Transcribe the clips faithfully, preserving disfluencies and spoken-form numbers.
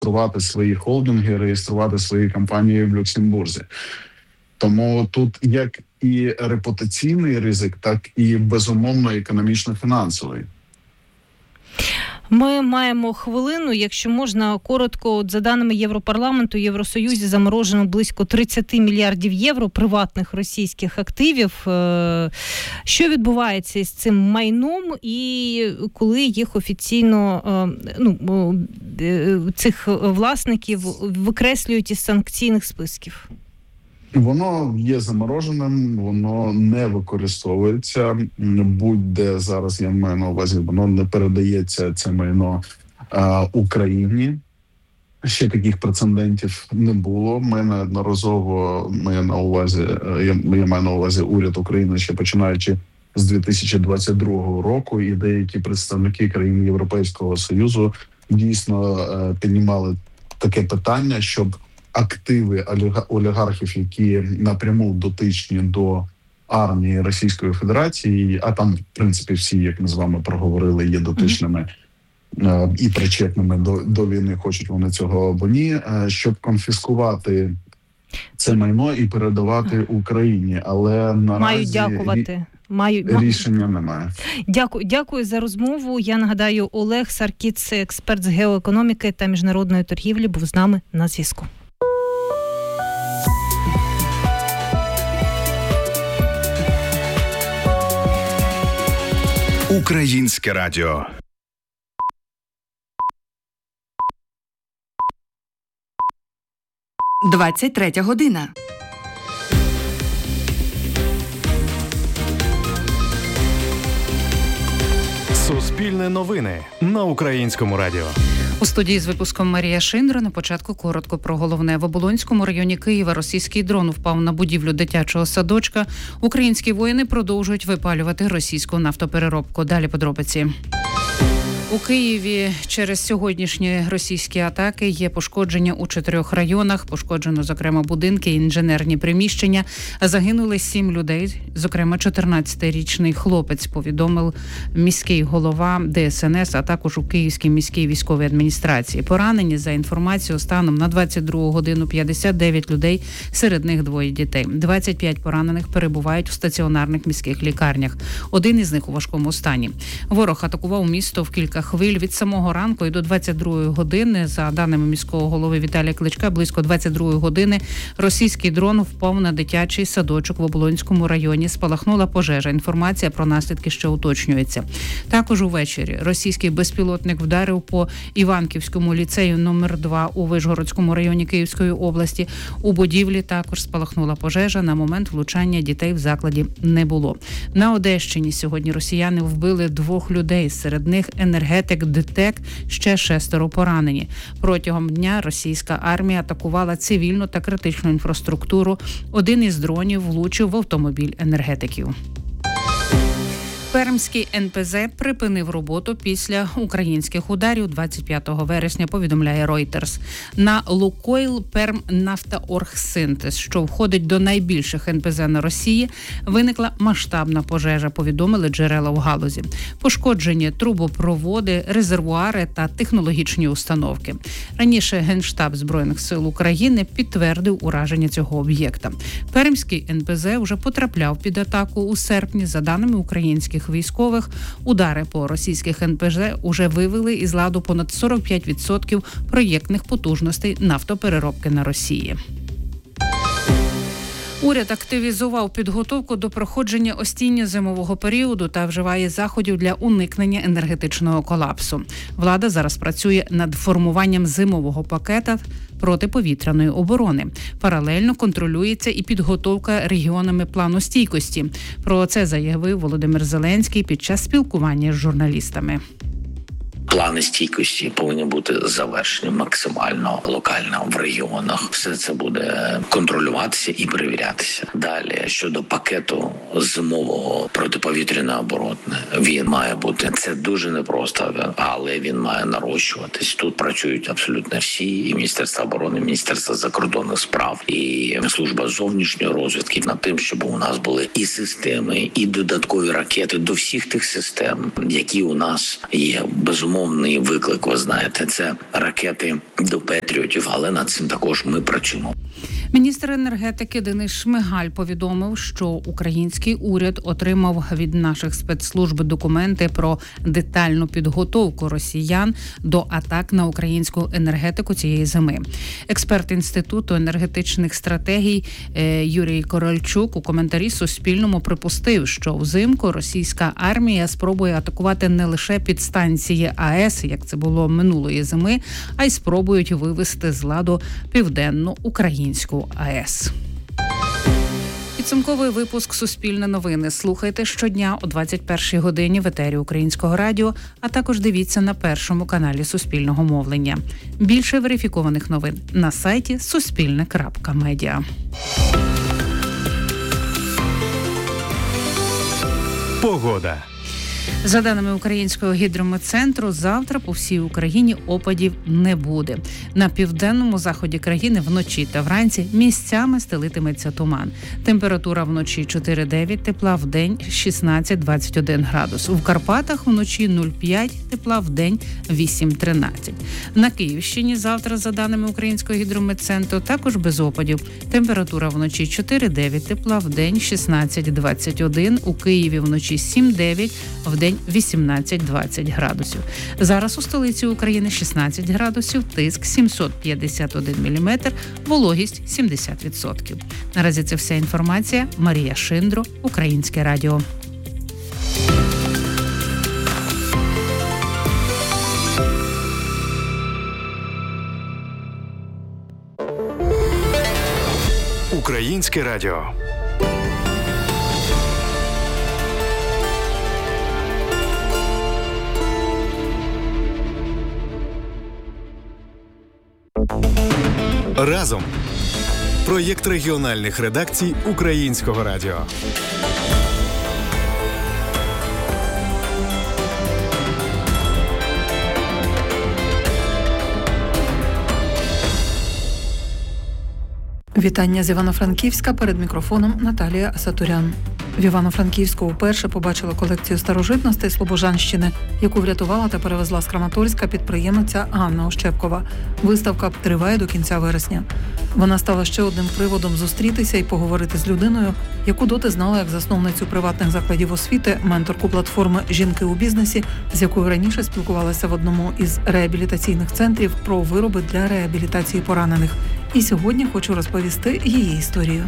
реєструвати свої холдинги, реєструвати свої компанії в Люксембурзі. Тому тут як і репутаційний ризик, так і, безумовно, економічно-фінансовий. Ми маємо хвилину, якщо можна, коротко. От за даними Європарламенту, Євросоюзі заморожено близько тридцять мільярдів євро приватних російських активів. Що відбувається з цим майном і коли їх офіційно, ну, цих власників викреслюють із санкційних списків? Воно є замороженим, воно не використовується будь-де зараз, я маю на увазі, воно не передається, це майно, а, Україні. Ще таких прецедентів не було. Ми неодноразово, маю на увазі, я, я маю на увазі уряд України, ще починаючи з дві тисячі двадцять другого року, і деякі представники країн Європейського Союзу дійсно піднімали таке питання, щоб активи олігархів, які напряму дотичні до армії Російської Федерації, а там, в принципі, всі, як ми з вами проговорили, є дотичними mm-hmm. і причетними до, до війни, хочуть вони цього або ні, щоб конфіскувати це майно і передавати Україні. Але наразі Маю дякувати. Маю... рішення немає. Дякую, дякую за розмову. Я нагадаю, Олег Саркіц, експерт з геоекономіки та міжнародної торгівлі, був з нами на зв'язку. Українське радіо. двадцять третя година. Суспільне новини на Українському радіо. У студії з випуском Марія Шиндра. На початку коротко про головне. В Оболонському районі Києва російський дрон впав на будівлю дитячого садочка. Українські воїни продовжують випалювати російську нафтопереробку. Далі подробиці. У Києві через сьогоднішні російські атаки є пошкодження у чотирьох районах. Пошкоджено, зокрема, будинки, інженерні приміщення. Загинули сім людей, зокрема, чотирнадцятирічний хлопець, повідомив міський голова Де Ес Ен Ес, а також у Київській міській військовій адміністрації. Поранені, за інформацією, станом на двадцять другу годину п'ятдесят дев'ять людей, серед них двоє дітей. двадцять п'ять поранених перебувають у стаціонарних міських лікарнях. Один із них у важкому стані. Ворог атакував місто в кілька хвиль від самого ранку і до двадцять другої години. За даними міського голови Віталія Кличка, близько двадцять другої години російський дрон впав на дитячий садочок в Оболонському районі. Спалахнула пожежа. Інформація про наслідки ще уточнюється. Також увечері російський безпілотник вдарив по Іванківському ліцею номер два у Вишгородському районі Київської області. У будівлі також спалахнула пожежа. На момент влучання дітей в закладі не було. На Одещині сьогодні росіяни вбили двох людей. Серед них енергетик ДТЕК, ще шестеро поранені. Протягом дня російська армія атакувала цивільну та критичну інфраструктуру. Один із дронів влучив в автомобіль енергетиків. Пермський ен пе зет припинив роботу після українських ударів двадцять п'ятого вересня, повідомляє Reuters. На Лукойл Пермнафтооргсинтез, що входить до найбільших ен пе зет на Росії, виникла масштабна пожежа, повідомили джерела в галузі. Пошкоджені трубопроводи, резервуари та технологічні установки. Раніше Генштаб Збройних сил України підтвердив ураження цього об'єкта. Пермський ен пе зет вже потрапляв під атаку у серпні. За даними українських військових, удари по російських ен пе зет уже вивели із ладу понад сорок п'ять відсотків проєктних потужностей нафтопереробки на Росії. Уряд активізував підготовку до проходження осінньо-зимового періоду та вживає заходів для уникнення енергетичного колапсу. Влада зараз працює над формуванням зимового пакета протиповітряної оборони. Паралельно контролюється і підготовка регіонами плану стійкості. Про це заявив Володимир Зеленський під час спілкування з журналістами. Плани стійкості повинні бути завершені максимально локально в регіонах. Все це буде контролюватися і перевірятися. Далі, щодо пакету зимового протиповітряної оборони, він має бути. Це дуже непросто, але він має нарощуватись. Тут працюють абсолютно всі, і Міністерство оборони, і Міністерство закордонних справ, і Служба зовнішньої розвідки над тим, щоб у нас були і системи, і додаткові ракети до всіх тих систем, які у нас є. Безумовно, умовний виклик, ви знаєте, це ракети до Петріотів, але над цим також ми працюємо. Міністр енергетики Денис Шмигаль повідомив, що український уряд отримав від наших спецслужб документи про детальну підготовку росіян до атак на українську енергетику цієї зими. Експерт Інституту енергетичних стратегій Юрій Корольчук у коментарі Суспільному припустив, що взимку російська армія спробує атакувати не лише підстанції АЕС, як це було минулої зими, а й спробують вивести з ладу південну українську АЕС. Підсумковий випуск «Суспільне новини» слухайте щодня о двадцять першій годині в етері Українського радіо, а також дивіться на першому каналі Суспільного мовлення. Більше верифікованих новин на сайті суспільне крапка медіа. Погода. За даними Українського гідрометцентру, завтра по всій Україні опадів не буде. На південному заході країни вночі та вранці місцями стелитиметься туман. Температура вночі чотири-дев'ять тепла, вдень шістнадцять-двадцять один градус. У Карпатах вночі нуль-п'ять тепла, вдень вісім-тринадцять. На Київщині завтра, за даними Українського гідрометцентру, також без опадів. Температура вночі чотири-дев'ять тепла, вдень шістнадцять-двадцять один. У Києві вночі сім-дев'ять, вдень вісімнадцять-двадцять градусів. Зараз у столиці України шістнадцять градусів, тиск сімсот п'ятдесят один міліметр, вологість сімдесят відсотків. Наразі це вся інформація. Марія Шиндро, Українське радіо. Українське радіо. Разом. Проєкт регіональних редакцій Українського радіо. Вітання з Івано-Франківська, перед мікрофоном Наталія Асатурян. В Івано-Франківську вперше побачила колекцію старожитностей Слобожанщини, яку врятувала та перевезла з Краматорська підприємиця Ганна Ощепкова. Виставка триває до кінця вересня. Вона стала ще одним приводом зустрітися і поговорити з людиною, яку доти знала як засновницю приватних закладів освіти, менторку платформи «Жінки у бізнесі», з якою раніше спілкувалася в одному із реабілітаційних центрів про вироби для реабілітації поранених. І сьогодні хочу розповісти її історію.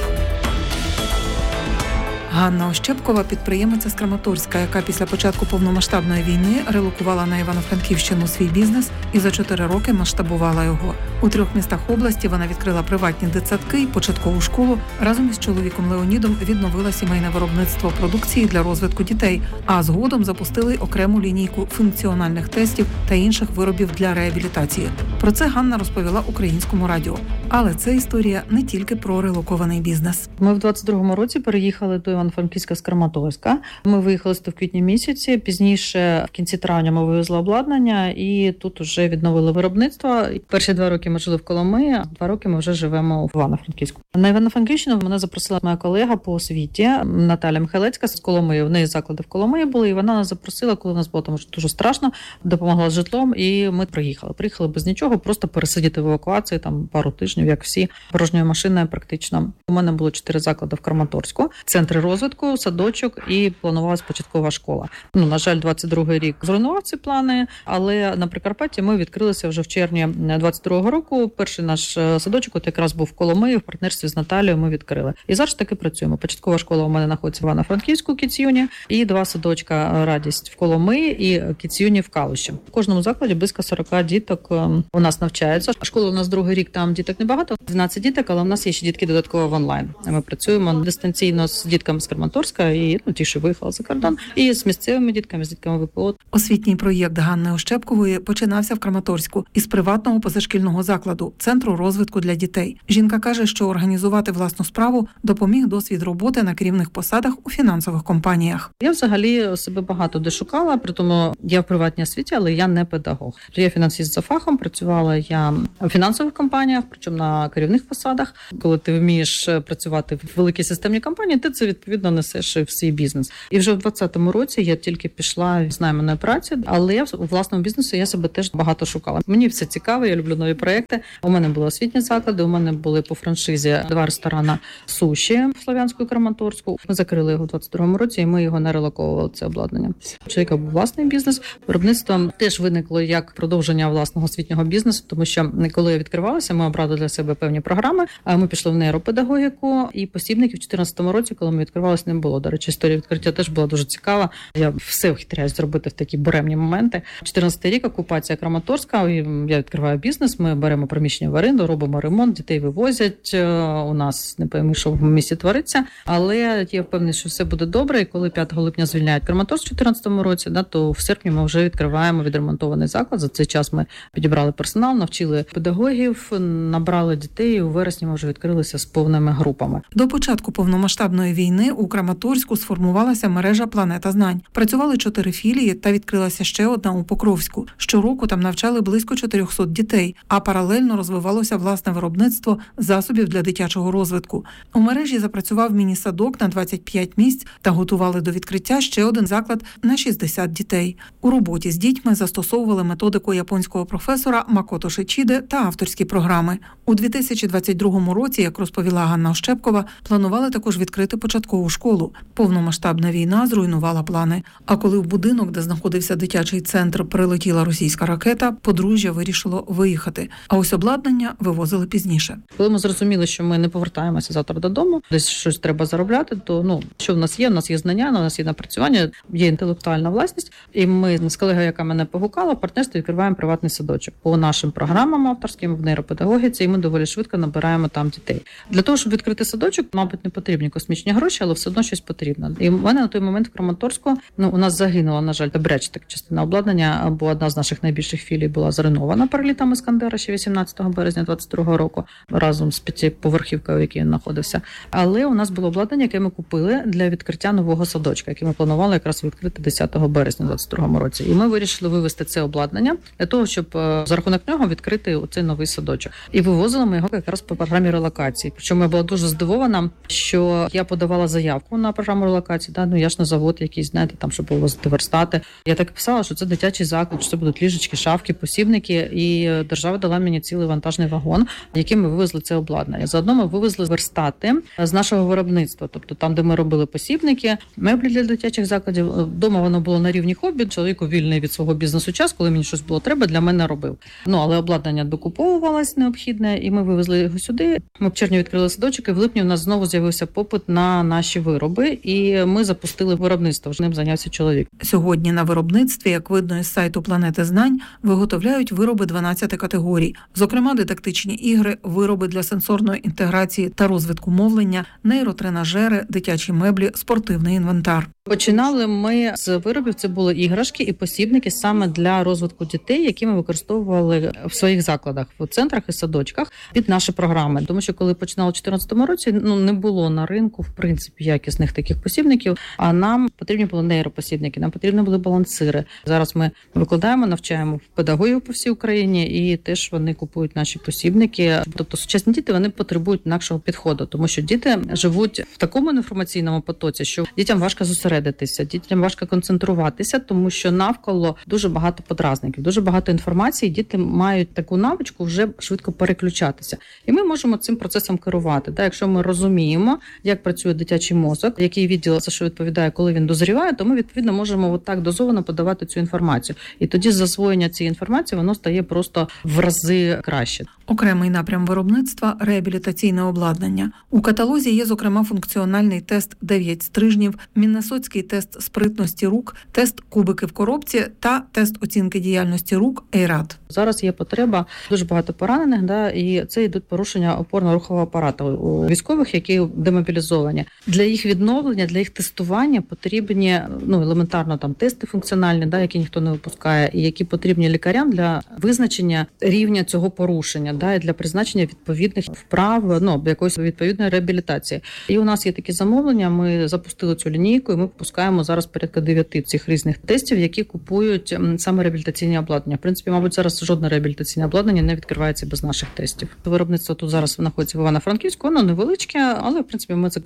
Ганна Ощепкова – підприємиця з Краматорська, яка після початку повномасштабної війни релокувала на Івано-Франківщину свій бізнес і за чотири роки масштабувала його. У трьох містах області вона відкрила приватні дитсадки і початкову школу. Разом із чоловіком Леонідом відновила сімейне виробництво продукції для розвитку дітей, а згодом запустили окрему лінійку функціональних тестів та інших виробів для реабілітації. Про це Ганна розповіла Українському радіо. Але це історія не тільки про релокований бізнес. Ми в двадцять другому році переїхали до Івано-Франківська з Краматорська. Ми виїхали в квітні місяці. Пізніше, в кінці травня, ми вивезли обладнання і тут вже відновили виробництво. Перші два роки ми жили в Коломиї, а два роки ми вже живемо в Івано-Франківську. На Івано-Франківщину мене запросила моя колега по освіті Наталя Михайлецька з Коломиї. В неї заклади в Коломиї були, і вона нас запросила, коли в нас було там дуже страшно, допомогла з житлом, і ми приїхали. Приїхали без нічого, просто пересидіти в евакуації там пару тижнів, як всі, порожньою машиною практично. У мене було чотири заклади в Краматорську, центри розвитку, садочок і планувалась початкова школа. Ну, на жаль, двадцять другий рік зруйнував ці плани, але на Прикарпатті ми відкрилися вже в червні двадцять другого року. Перший наш садочок от якраз був в Коломиї, в партнерстві з Наталією ми відкрили. І зараз таки працюємо. Початкова школа у мене знаходиться в Івано-Франківську, Кіцюні, і два садочка «Радість» в Коломиї і Кіцюні в Калуші. В кожному закладі близько сорок діток у нас навчаються. Школа у нас другий рік, там діток небагато, дванадцять діток, але у нас є ще дітки додатково в онлайн. Ми працюємо дистанційно з дітками з Краматорська і ну, ті, що виїхали за кордон, і з місцевими дітками, з дітками ВПО. Освітній проєкт Ганни Ощепкової починався в Краматорську із приватного позашкільного закладу – Центру розвитку для дітей. Жінка каже, що організувати власну справу допоміг досвід роботи на керівних посадах у фінансових компаніях. Я взагалі себе багато де шукала, при тому я в приватній освіті, але я не педагог. Я фінансист за фахом, працювала я в фінансових компаніях, причому на керівних посадах. Коли ти вмієш працювати в великій системній компанії, ти це відповідно несеш в свій бізнес. І вже в двадцятому році я тільки пішла з найманої праці, але у власному бізнесі я себе теж багато шукала. Мені все цікаво, я люблю нові проекти. У мене були освітні заклади, у мене були по франшизі два ресторани суші в Слов'янську і Краматорську. Ми закрили його в двадцять другому році, і ми його не релоковували, це обладнання. У чоловіка був власний бізнес. Виробництво теж виникло як продовження власного освітнього бізнесу, тому що коли я відкривалася, ми обрали для себе певні програми. Ми пішли в нейропедагогіку, і посібників в чотирнадцятому році, коли ми відкривалися, не було. До речі, історія відкриття теж була дуже цікава. Я все вхитряюсь зробити в такі буремні моменти. чотирнадцятий рік, окупація Краматорська, я відкриваю бізнес, ми беремо приміщення в оренду, робимо ремонт, дітей вивозять. У нас не пойми, що в місті твориться, але я впевнена, що все буде добре. І коли п'ятого липня звільняють Краматорськ в чотирнадцятому році, да, то в серпні ми вже відкриваємо відремонтований заклад. За цей час ми підібрали персонал, навчили педагогів, набрали дітей, і у вересні ми вже відкрилися з повними групами. До початку повномасштабної війни у Краматорську сформувалася мережа «Планета знань». Працювали чотири філії та відкрилася ще одна у Покровську. Щороку там навчали близько чотириста дітей, а паралельно розвивалося власне виробництво засобів для дитячого розвитку. У мережі запрацював міні-садок на двадцять п'ять місць та готували до відкриття ще один заклад на шістдесят дітей. У роботі з дітьми застосовували методику японського професора Макото Шичіде та авторські програми. У дві тисячі двадцять другому році, як розповіла Ганна Ощепкова, планували також відкрити початкову школу. Повномасштабна війна зруйнувала плани. А коли в будинок, де знаходився дитячий центр, прилетіла російська ракета, подружжя вирішило виїхати. А ось обладнання вивозили пізніше. Коли ми зрозуміли, що ми не повертаємося завтра додому, десь щось треба заробляти, то ну що в нас є? У нас є знання, у нас є напрацювання, є інтелектуальна власність. І ми з колегою, яка мене погукала, в партнерстві відкриваємо приватний садочок по нашим програмам авторським в нейропедагогіці, і ми доволі швидко набираємо там дітей. Для того, щоб відкрити садочок, мабуть, не потрібні космічні гроші, але все одно щось потрібно. І в мене на той момент в Краматорську, ну, у нас загинула, на жаль, добряча така частина обладнання, бо одна з наших найбільших філій була зруйнована перелітами Іскандера ще вісімнадцятого березня двадцять другого року, разом з п'ятиповерхівкою, в якій він знаходився. Але у нас було обладнання, яке ми купили для відкриття нового садочка, який ми планували якраз відкрити десятого березня двадцять другому році. І ми вирішили вивезти це обладнання для того, щоб за рахунок нього відкрити оцей новий садочок. І вивозили ми його якраз по програмі релокації. Причому я була дуже здивована, що я подавала заявку на програму релокації. Да? Ну я ж на завод якийсь, знаєте, там, щоб вивозити верстати. Я так писала, що це дитячий заклад, що це будуть ліжечки, шафки, посібники. І держава дала мені цілий вантажний вагон, яким ми вивезли це обладнання. Заодно ми вивезли верстати з нашого виробництва. Тобто там, де ми робили посібники, меблі для дитячих закладів. Вдома воно було на рівні хобі. Чоловіку вільний від свого бізнесу час, коли мені щось було треба, для мене робив. Ну, але обладнання докуповувалось необхідне, і ми вивезли його сюди. Ми в червні відкрили садочок, і в липні у нас знову з'явився попит на наші вироби, і ми запустили виробництво. Ним зайнявся чоловік. Сьогодні на виробництві, як видно із сайту «Планети знань», виготовляють вироби дванадцяти категорій. Зокрема, дидактичні ігри, вироби для сенсорної інтеграції та розвитку мовлення, нейротренажери, дитячі меблі, спортивний інвентар. Починали ми з виробів, це були іграшки і посібники саме для розвитку дітей, які ми використовували в своїх закладах, в центрах і садочках під наші програми. Тому що коли починали в чотирнадцятому році, ну не було на ринку, в принципі, якісних таких посібників, а нам потрібні були нейропосібники, нам потрібні були балансири. Зараз ми викладаємо, навчаємо педагогів по всій Україні, і теж вони купують наші посібники. Тобто сучасні діти, вони потребують інакшого підходу, тому що діти живуть в такому інформаційному потоці, що дітям важко зосередитися, дітям важко концентруватися, тому що навколо дуже багато подразників, дуже багато інформації, діти мають таку навичку вже швидко переключатися. І ми можемо цим процесом керувати. Так, якщо ми розуміємо, як працює дитячий мозок, який відділ за що відповідає, коли він дозріває, то ми, відповідно, можемо отак дозовано подавати цю інформацію. І тоді засвоєння цієї інформації, воно стає просто в рази краще. Окремий напрям виробництва – реабілітаційне обладнання. У каталозі є, зокрема, функціональний тест дев'ять стрижнів, міннесотський тест спритності рук, тест кубики в коробці та тест оцінки діяльності рук ЕЙРАД. Зараз є потреба, дуже багато поранених, да, і це йдуть порушення опорно-рухового апарату у військових, які демобілізовані. Для їх відновлення, для їх тестування потрібні, ну, елементарно там тести функціональні, да, які ніхто не випускає, і які потрібні лікарям для визначення рівня цього порушення, да, і для призначення відповідних вправ, ну, якоїсь відповідної реабілітації. І у нас є такі замовлення, ми запустили цю лінійку, і ми випускаємо зараз порядка дев'яти цих різних тестів, які купують саме реабілітаційні обладнання. В принципі, мабуть, зараз жодне реабілітаційне обладнання не відкривається без наших тестів. Виробництво тут зараз знаходиться в Івано-Франківську, воно невеличке, але, в принципі, ми закриваємо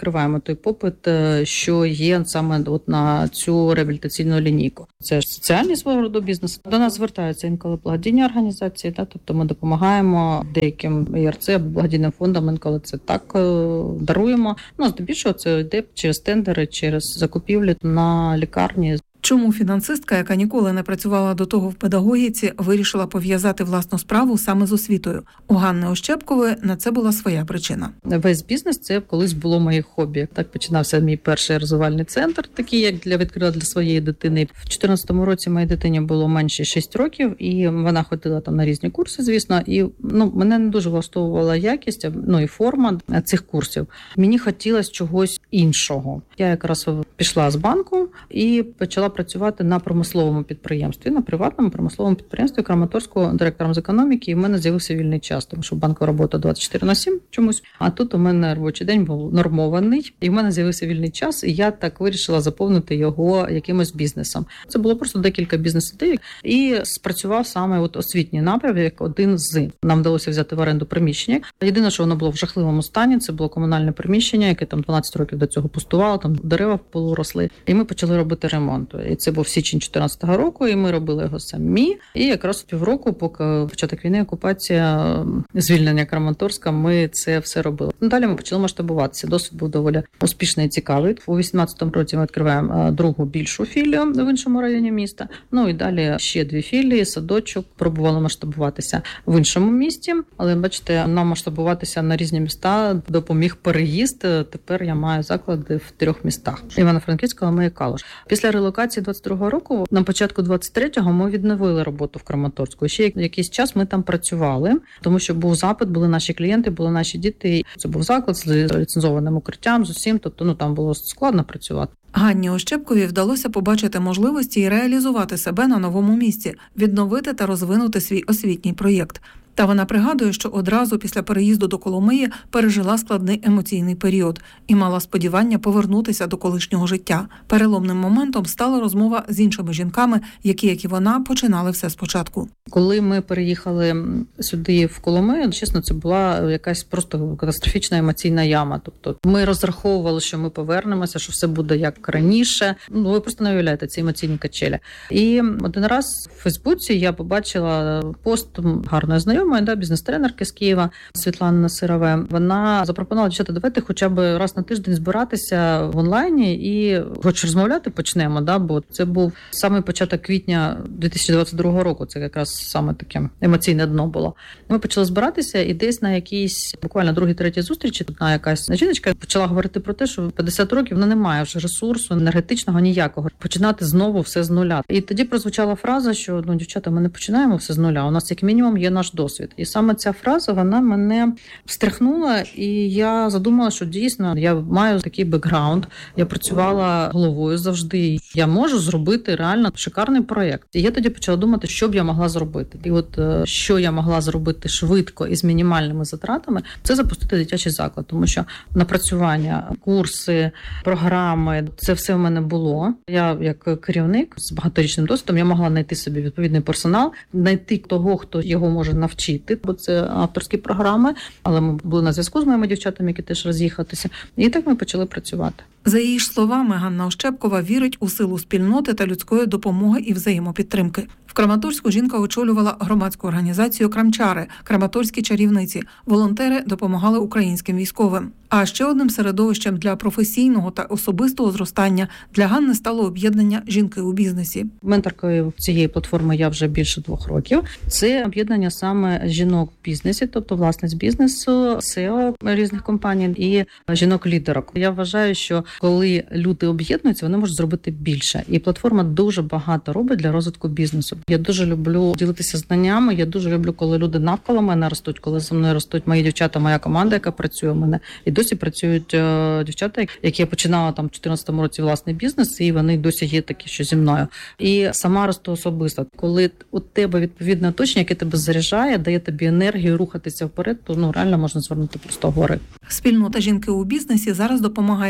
той попит, що є саме от на цю реабілітаційну лінійку. Це ж соціальний свого роду бізнес. До нас звертаються інколи благодійні організації, да, тобто ми допомагаємо деяким і ар це або благодійним фондам, інколи це так даруємо. Ну, здебільшого це йде через тендери, через закупівлі на лікарні. Чому фінансистка, яка ніколи не працювала до того в педагогіці, вирішила пов'язати власну справу саме з освітою? У Ганни Ощепкової на це була своя причина. Весь бізнес – це колись було моє хобі. Так починався мій перший розвивальний центр, такий, як для відкрила для своєї дитини. В чотирнадцятому році моїй дитині було менше шість років, і вона ходила там на різні курси, звісно. І ну, мене не дуже влаштовувала якість, ну і форма цих курсів. Мені хотілося чогось іншого. Я якраз пішла з банку і почала працювати на промисловому підприємстві, на приватному промисловому підприємстві Краматорську директором з економіки, і в мене з'явився вільний час, тому що банкова робота двадцять чотири на сім чомусь, а тут у мене робочий день був нормований, і в мене з'явився вільний час, і я так вирішила заповнити його якимось бізнесом. Це було просто декілька бізнес-ідей, і спрацював саме от освітній напрям, як один з. Нам вдалося взяти в оренду приміщення. Єдине, що воно було в жахливому стані, це було комунальне приміщення, яке там дванадцять років до цього пустувало, там дерева в полу росли, і ми почали робити ремонт. І це був січень чотирнадцятого року, і ми робили його самі. І якраз півроку, поки початок війни, окупація, звільнення Краматорська, ми це все робили. Далі ми почали масштабуватися. Досвід був доволі успішний і цікавий. У вісімнадцятому році ми відкриваємо другу більшу філію в іншому районі міста. Ну і далі ще дві філії, садочок. Пробували масштабуватися в іншому місті. Але, бачите, нам масштабуватися на різні міста допоміг переїзд. Тепер я маю заклади в трьох містах. Івано-Франківськ, Коломия і Калуш. Після релокації двадцять другого року, на початку двадцять третього, ми відновили роботу в Краматорську. Ще якийсь час ми там працювали, тому що був запит, були наші клієнти, були наші діти. Це був заклад з ліцензованим укриттям, з усім, тобто ну там було складно працювати. Ганні Ощепковій вдалося побачити можливості і реалізувати себе на новому місці, відновити та розвинути свій освітній проєкт. Та вона пригадує, що одразу після переїзду до Коломиї пережила складний емоційний період і мала сподівання повернутися до колишнього життя. Переломним моментом стала розмова з іншими жінками, які, як і вона, починали все спочатку. Коли ми переїхали сюди, в Коломию, чесно, це була якась просто катастрофічна емоційна яма. Тобто ми розраховували, що ми повернемося, що все буде як раніше. Ну, ви просто не уявляєте ці емоційні качелі. І один раз в Фейсбуці я побачила пост гарної знайомої, да, бізнес-тренерки з Києва Світлани Насирової. Вона запропонувала, дівчата, давайте хоча б раз на тиждень збиратися в онлайні і хоч розмовляти почнемо, да, бо це був саме початок квітня дві тисячі двадцять другого року, це якраз саме таке емоційне дно було. Ми почали збиратися, і десь на якійсь, буквально другій-третій зустрічі, одна якась жіночка почала говорити про те, що в п'ятдесят років вона не має вже ресурсу енергетичного ніякого, починати знову все з нуля. І тоді прозвучала фраза, що ну, дівчата, ми не починаємо все з нуля, у нас як мінімум є наш досвід. І саме ця фраза, вона мене встряхнула, і я задумала, що дійсно я маю такий бекграунд, я працювала головою завжди, я можу зробити реально шикарний проєкт. І я тоді почала думати, що б я могла зробити. І от що я могла зробити швидко і з мінімальними затратами, це запустити дитячий заклад, тому що напрацювання, курси, програми, це все в мене було. Я як керівник з багаторічним досвідом, я могла знайти собі відповідний персонал, знайти того, хто його може навчити, бо це авторські програми, але ми були на зв'язку з моїми дівчатами, які теж роз'їхатися. І так ми почали працювати. За її ж словами, Ганна Ощепкова вірить у силу спільноти та людської допомоги і взаємопідтримки. В Краматорську жінка очолювала громадську організацію «Крамчари» – «Краматорські чарівниці». Волонтери допомагали українським військовим. А ще одним середовищем для професійного та особистого зростання для Ганни стало об'єднання «Жінки у бізнесі». Менторкою цієї платформи я вже більше двох років. Це об'єднання саме жінок в бізнесі, тобто власниць бізнесу, сео різних компаній і жінок-лідерок. Я вважаю, що коли люди об'єднуються, вони можуть зробити більше. І платформа дуже багато робить для розвитку бізнесу. Я дуже люблю ділитися знаннями, я дуже люблю, коли люди навколо мене ростуть, коли зі мною ростуть мої дівчата, моя команда, яка працює у мене. І досі працюють е, дівчата, які я починала там в чотирнадцятому році власний бізнес, і вони досі є такі, що зі мною. І сама росту особисто. Коли у тебе відповідне оточення, яке тебе заряджає, дає тобі енергію рухатися вперед, то ну реально можна звернути просто гори. Спільнота «Жінки у бізнесі» зараз допомагає Ганні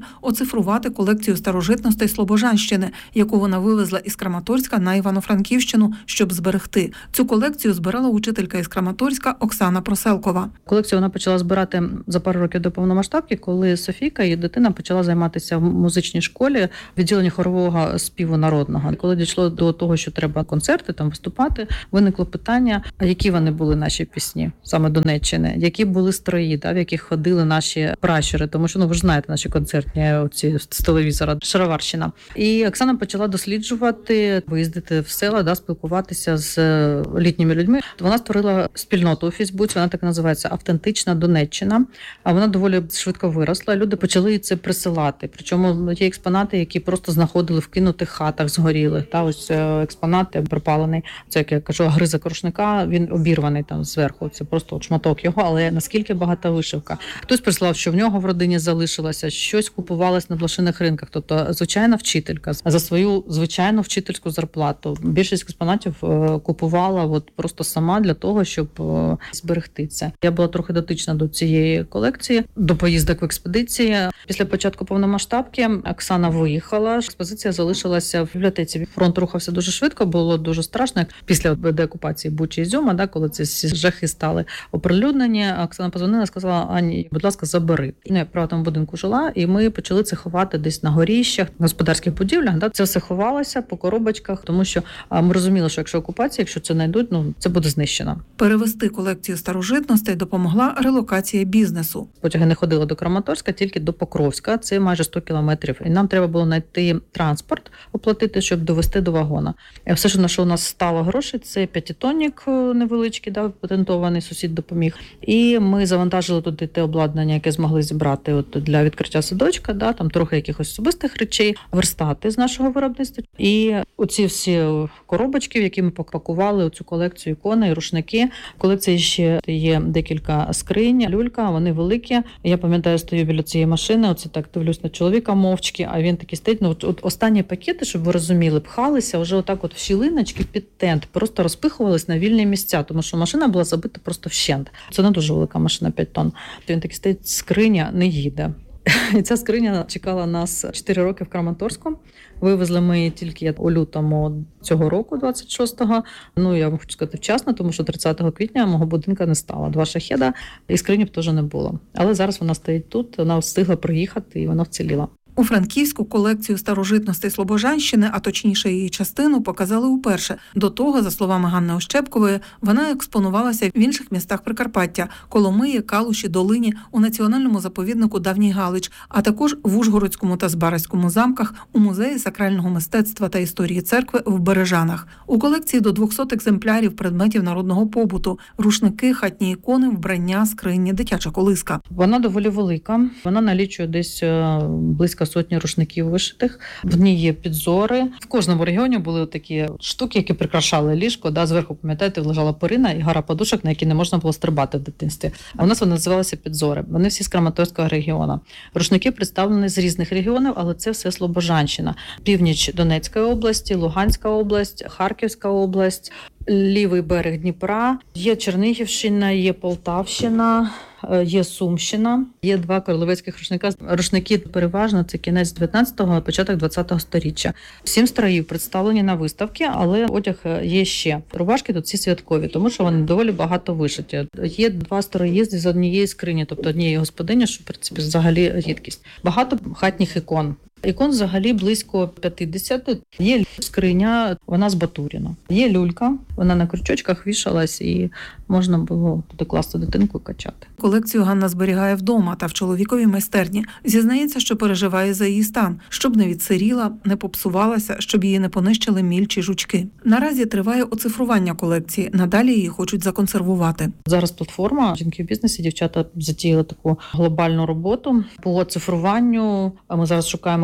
оцифрувати колекцію старожитностей Слобожанщини, яку вона вивезла із Краматорська на Івано-Франківщину, щоб зберегти. Цю колекцію збирала учителька із Краматорська Оксана Проселкова. Колекцію вона почала збирати за пару років до повномасштабки, коли Софійка, її дитина, почала займатися в музичній школі, відділенні хорового співу народного. Коли дійшло до того, що треба концерти, там виступати, виникло питання, а які вони були наші пісні, саме Донеччини, які були строї, да, в яких ходили наші пращури, тому що, ну, ви ж знаєте, наші концертні оці з телевізора, Шароварщина. І Оксана почала досліджувати, виїздити в села, да, спілкуватися з літніми людьми. Вона створила спільноту у Фейсбуці, вона так називається «Автентична Донеччина». А вона доволі швидко виросла. Люди почали це присилати. Причому є експонати, які просто знаходили в кинутих хатах згорілих. Та ось експонати пропалений. Це, як я кажу, гризок рушника, він обірваний там зверху. Це просто шматок його, але наскільки багата вишивка. Хтось прислав, що в нього в родині залишилося, щось купувалось на блошиних ринках. Тобто звичайна вчителька за свою звичайну вчительську зарплату. Більшість експонатів купувала от просто сама для того, щоб зберегти це. Я була трохи дотична до цієї колекції, до поїздок в експедиції. Після початку повномасштабки Оксана виїхала. Експозиція залишилася в бібліотеці. Фронт рухався дуже швидко, було дуже страшно. Після деокупації Бучі і Ізюма, да, коли ці жахи стали оприлюднені, Оксана позвонила, сказала: Ані, будь ласка, забери. Я в приватному будинку жила, і ми почали це ховати десь на горіщах, на господарських будівлях. Да. Це все ховалося по коробочках, тому що ми розуміли, що якщо окупація, якщо це знайдуть, ну це буде знищено. Перевести колекцію старожитностей допомогла релокація бізнесу. Потяги не ходили до Краматорська, тільки до Покровська. Це майже сто кілометрів. І нам треба було знайти транспорт, оплатити, щоб довести до вагона. І все, що на що у нас стало грошей, це п'ятитонник невеличкий, да, патентований, сусід допоміг. І ми завантажили туди те обладнання, яке змогли зібрати от для відкриття садочка, да, там трохи якихось особистих речей, верстати з нашого виробництва. І оці всі коробочки, в які ми попакували цю колекцію ікони і рушники. В колекції ще є декілька скринь, люлька, вони великі. Я пам'ятаю, стою біля цієї машини, оце так дивлюсь на чоловіка мовчки, а він такий стоїть. Ну, от, от останні пакети, щоб ви розуміли, пхалися вже отак от в щілиночки під тент, просто розпихувались на вільні місця, тому що машина була забита просто вщент. Це не дуже велика машина, п'ять тонн. Він такий стоїть, скриня не їде. І ця скриня чекала нас чотири роки в Краматорську. Вивезли ми її тільки у лютому цього року, двадцять шостого. Ну, я вам хочу сказати вчасно, тому що тридцятого квітня мого будинку не стало. Два шахеда, і скрині б теж не було. Але зараз вона стоїть тут, вона встигла приїхати, і вона вціліла. У Франківську колекцію старожитностей Слобожанщини, а точніше її частину, показали уперше. До того, за словами Ганни Ощепкової, вона експонувалася в інших містах Прикарпаття – Коломиї, Калуші, Долині, у національному заповіднику Давній Галич, а також в Ужгородському та Збаразькому замках, у музеї сакрального мистецтва та історії церкви в Бережанах. У колекції до двохсот екземплярів предметів народного побуту – рушники, хатні ікони, вбрання, скрині, дитяча колиска. Вона доволі велика. Вона налічує десь близько сотні рушників вишитих. В ній є підзори. В кожному регіоні були такі штуки, які прикрашали ліжко. Да, зверху, пам'ятаєте, лежала перина і гора подушок, на які не можна було стрибати в дитинстві. А у нас вони називалися підзори. Вони всі з Краматорського регіону. Рушники представлені з різних регіонів, але це все Слобожанщина. Північ Донецької області, Луганська область, Харківська область, лівий берег Дніпра. Є Чернігівщина, є Полтавщина, є Сумщина, є два королевецьких рушника. Рушники переважно це кінець дев'ятнадцятого, початок двадцятого сторіччя. Сім строїв представлені на виставці, але одяг є ще. Рубашки тут всі святкові, тому що вони доволі багато вишиті. Є два строї з однієї скрині, тобто однієї господині, що в принципі взагалі рідкість. Багато хатніх ікон. Ікон взагалі близько п'ятдесят. Є скриня, вона з Батуріна. Є люлька, вона на крючочках вішалась і можна було туди класти дитинку і качати. Колекцію Ганна зберігає вдома та в чоловіковій майстерні. Зізнається, що переживає за її стан, щоб не відсиріла, не попсувалася, щоб її не понищили міль чи жучки. Наразі триває оцифрування колекції, надалі її хочуть законсервувати. Зараз платформа «Жінки в бізнесі», дівчата затіяли таку глобальну роботу по оцифруванню. Ми зараз шукаємо,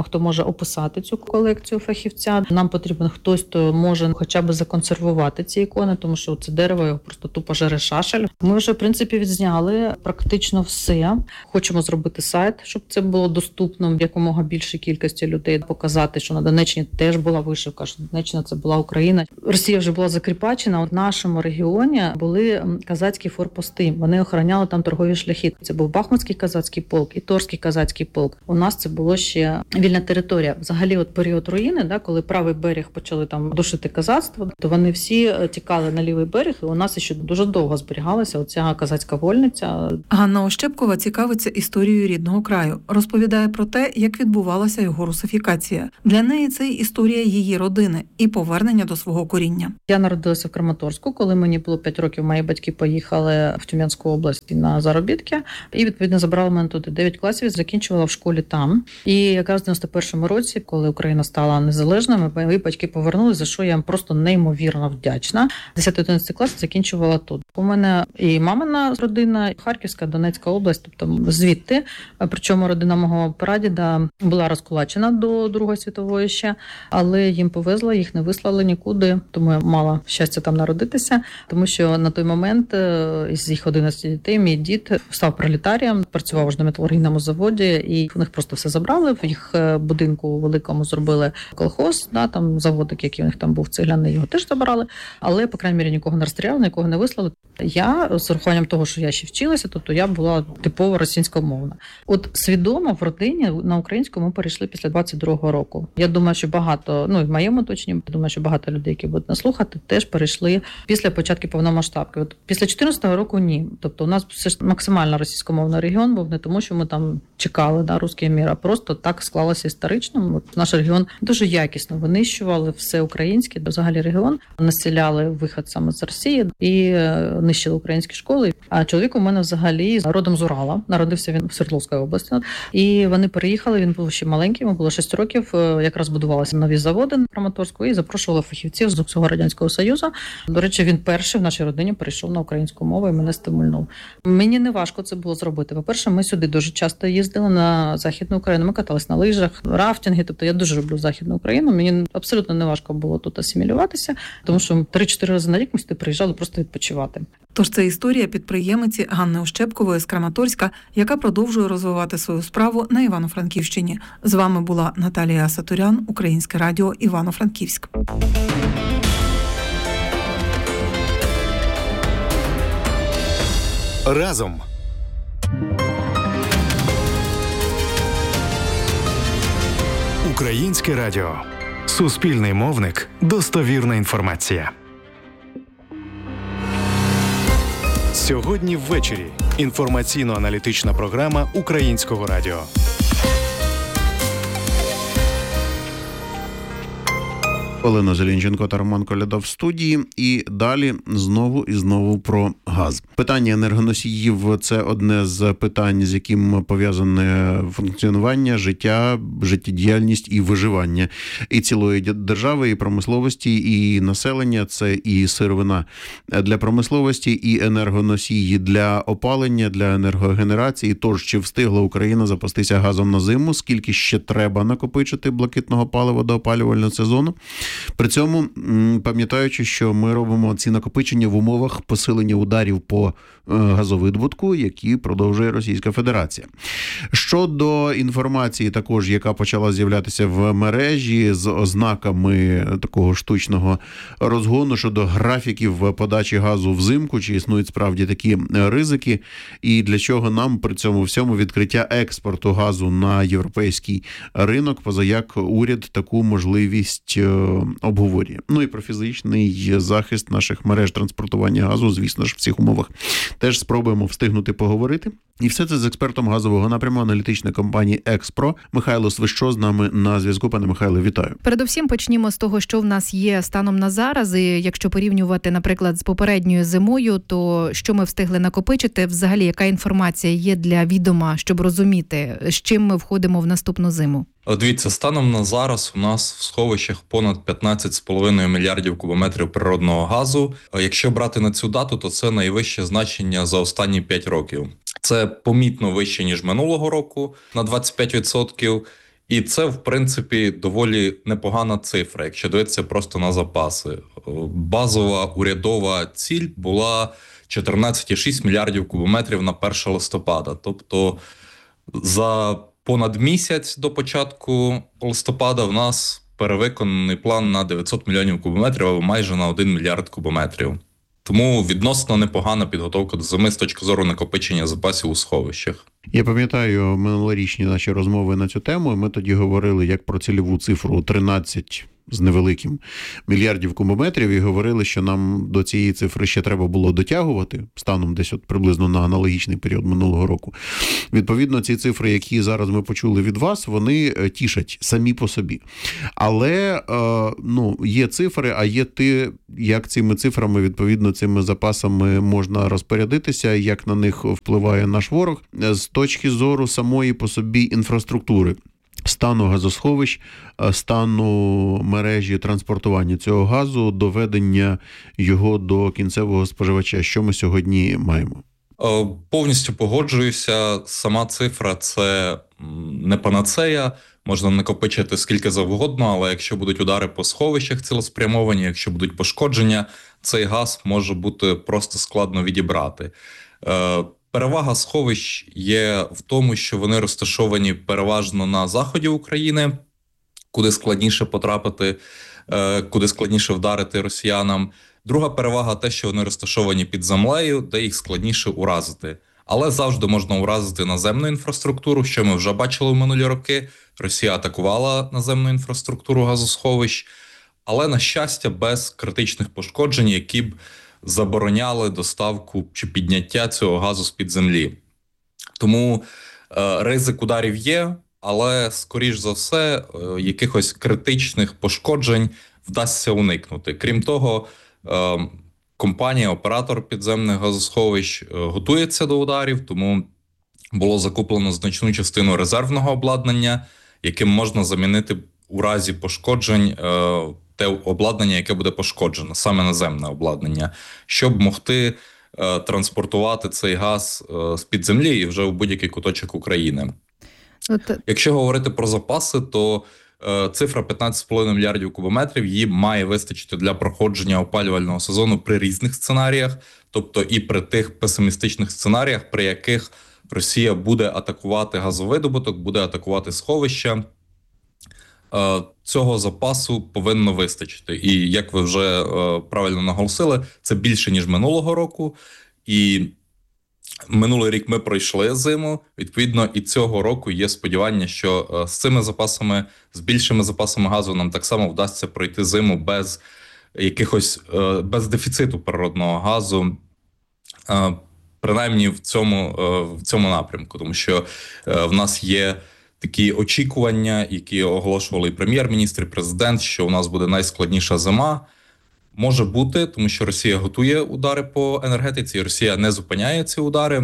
хто може описати цю колекцію фахівця. Нам потрібен хтось, хто може хоча б законсервувати ці ікони, тому що це дерево його просто тупо жере шашель. Ми вже, в принципі, відзняли практично все. Хочемо зробити сайт, щоб це було доступно якомога більшій кількості людей, показати, що на Донеччині теж була вишивка, що Донеччина – це була Україна. Росія вже була закріпачена. В нашому регіоні були казацькі форпости. Вони охороняли там торгові шляхи. Це був Бахмутський казацький полк і Торський казацький полк. У нас це було ще вільна територія. Взагалі, от період руїни, да, коли правий берег почали там душити казацтво, то вони всі тікали на лівий берег, і у нас ще дуже довго зберігалася оця казацька вольниця. Ганна Ощепкова цікавиться історією рідного краю. Розповідає про те, як відбувалася його русифікація. Для неї це історія її родини і повернення до свого коріння. Я народилася в Краматорську. Коли мені було п'ять років, мої батьки поїхали в Тюменську область на заробітки і, відповідно, забрали мене туди. дев'ять класів закінчувала в школі там. І якраз в дев'яносто першому році, коли Україна стала незалежною, мої батьки повернулися, за що я їм просто неймовірно вдячна. десятий-одинадцятий клас закінчувала тут. У мене і мамина родина, Харківська, Донецька область, тобто звідти. Причому родина мого прадіда була розкулачена до Другої світової ще, але їм повезло, їх не вислали нікуди, тому я мала щастя там народитися, тому що на той момент із їх одинадцяти дітей мій дід став пролетарієм, працював аж на металургійному заводі, і в них просто все забрали. В їх будинку великому зробили колхоз, да, там заводик, який у них там був цегляний, його теж забрали, але, по крайній мірі, нікого не розстріляли, нікого не вислали. Я, з урахуванням того, що я ще вчилася, тобто я була типово російськомовна. От свідомо в родині на українську ми перейшли після двадцять другого року. Я думаю, що багато, ну, в моєму оточенні, я думаю, що багато людей, які будуть нас слухати, теж перейшли після початку повномасштабки. От після чотирнадцятого року ні. Тобто у нас все ж максимально російськомовний регіон був, не тому, що ми там чекали, да, русський мір, а просто так склалося історично. От наш регіон дуже якісно винищували все українське, взагалі регіон населяли вихід саме з Росії і нищили українські школи. А чоловік у мене взагалі родом з Урала, народився він в Свердловській області. І вони переїхали, він був ще маленький, йому було шість років, якраз будувалися нові заводи на Краматорську і запрошували фахівців з усього Радянського Союзу. До речі, він перший в нашій родині перейшов на українську мову і мене стимульнув. Мені не важко це було зробити. По-перше, ми сюди дуже часто їздили на Західну Україну, ми катались на лижах, рафтинги, тобто я дуже люблю Західну Україну. Мені абсолютно не важко було тут асимілюватися, тому що три-чотири рази на рік ми сюди приїжджали просто відпочивати. Тож це історія підприємиці Ганни Ощепкової з Краматорська, яка продовжує розвивати свою справу на Івано-Франківщині. З вами була Наталія Асатурян, Українське радіо Івано-Франківськ. Разом. Українське радіо. Суспільний мовник. Достовірна інформація. Сьогодні ввечері. Інформаційно-аналітична програма Українського радіо. Олена Зеленченко та Роман Коляда в студії. І далі знову і знову про газ. Питання енергоносіїв – це одне з питань, з яким пов'язане функціонування, життя, життєдіяльність і виживання і цілої держави, і промисловості, і населення. Це і сировина для промисловості, і енергоносії для опалення, для енергогенерації. Тож, чи встигла Україна запастися газом на зиму? Скільки ще треба накопичити блакитного палива до опалювального сезону? При цьому, пам'ятаючи, що ми робимо ці накопичення в умовах посилення ударів по газовидобутку, які продовжує Російська Федерація. Щодо інформації також, яка почала з'являтися в мережі з ознаками такого штучного розгону щодо графіків подачі газу взимку, чи існують справді такі ризики, і для чого нам при цьому всьому відкриття експорту газу на європейський ринок, позаяк уряд таку можливість обговорює. Ну і про фізичний захист наших мереж транспортування газу, звісно ж, в цих умовах теж спробуємо встигнути поговорити. І все це з експертом газового напряму аналітичної компанії «Експро» Михайло Свищо з нами на зв'язку. Пане Михайло, вітаю. Передусім почнімо з того, що в нас є станом на зараз. І якщо порівнювати, наприклад, з попередньою зимою, то що ми встигли накопичити? Взагалі, яка інформація є для відома, щоб розуміти, з чим ми входимо в наступну зиму? Дивіться, станом на зараз у нас в сховищах понад п'ятнадцять з половиною мільярдів кубометрів природного газу. Якщо брати на цю дату, то це найвище значення за останні п'ять років. Це помітно вище, ніж минулого року, на двадцять п'ять відсотків. І це, в принципі, доволі непогана цифра, якщо дивитися просто на запаси. Базова урядова ціль була чотирнадцять цілих шість мільярдів кубометрів на перше листопада. Тобто за понад місяць до початку листопада в нас перевиконаний план на дев'ятсот мільйонів кубометрів, або майже на один мільярд кубометрів. Тому відносно непогана підготовка до зими з точки зору накопичення запасів у сховищах. Я пам'ятаю минулорічні наші розмови на цю тему. Ми тоді говорили як про цільову цифру тринадцять з невеликим мільярдів кубометрів і говорили, що нам до цієї цифри ще треба було дотягувати станом десь от приблизно на аналогічний період минулого року. Відповідно, ці цифри, які зараз ми почули від вас, вони тішать самі по собі. Але ну, є цифри, а є те, як цими цифрами, відповідно, цими запасами можна розпорядитися, як на них впливає наш ворог з точки зору самої по собі інфраструктури. Стану газосховищ, стану мережі транспортування цього газу, доведення його до кінцевого споживача. Що ми сьогодні маємо? Повністю погоджуюся. Сама цифра – це не панацея. Можна накопичити скільки завгодно, але якщо будуть удари по сховищах цілеспрямовані, якщо будуть пошкодження, цей газ може бути просто складно відібрати. Перевага сховищ є в тому, що вони розташовані переважно на заході України, куди складніше потрапити, куди складніше вдарити росіянам. Друга перевага – те, що вони розташовані під землею, де їх складніше уразити. Але завжди можна уразити наземну інфраструктуру, що ми вже бачили в минулі роки. Росія атакувала наземну інфраструктуру газосховищ, але, на щастя, без критичних пошкоджень, які б забороняли доставку чи підняття цього газу з-під землі. Тому е, ризик ударів є, але, скоріш за все, е, якихось критичних пошкоджень вдасться уникнути. Крім того, е, компанія, оператор підземних газосховищ е, готується до ударів, тому було закуплено значну частину резервного обладнання, яким можна замінити у разі пошкоджень е, те обладнання, яке буде пошкоджено, саме наземне обладнання, щоб могти е, транспортувати цей газ е, з-під землі і вже в будь-який куточок України. От... Якщо говорити про запаси, то е, цифра п'ятнадцять цілих п'ять десятих мільярдів кубометрів її має вистачити для проходження опалювального сезону при різних сценаріях, тобто і при тих песимістичних сценаріях, при яких Росія буде атакувати газовидобуток, буде атакувати сховища. Цього запасу повинно вистачити. І, як ви вже е, правильно наголосили, це більше, ніж минулого року. І минулий рік ми пройшли зиму. Відповідно, і цього року є сподівання, що е, з цими запасами, з більшими запасами газу нам так само вдасться пройти зиму без якихось, е, без дефіциту природного газу, е, принаймні в цьому, е, в цьому напрямку. Тому що е, в нас є такі очікування, які оголошували і прем'єр-міністр, і президент, що у нас буде найскладніша зима. Може бути, тому що Росія готує удари по енергетиці, Росія не зупиняє ці удари.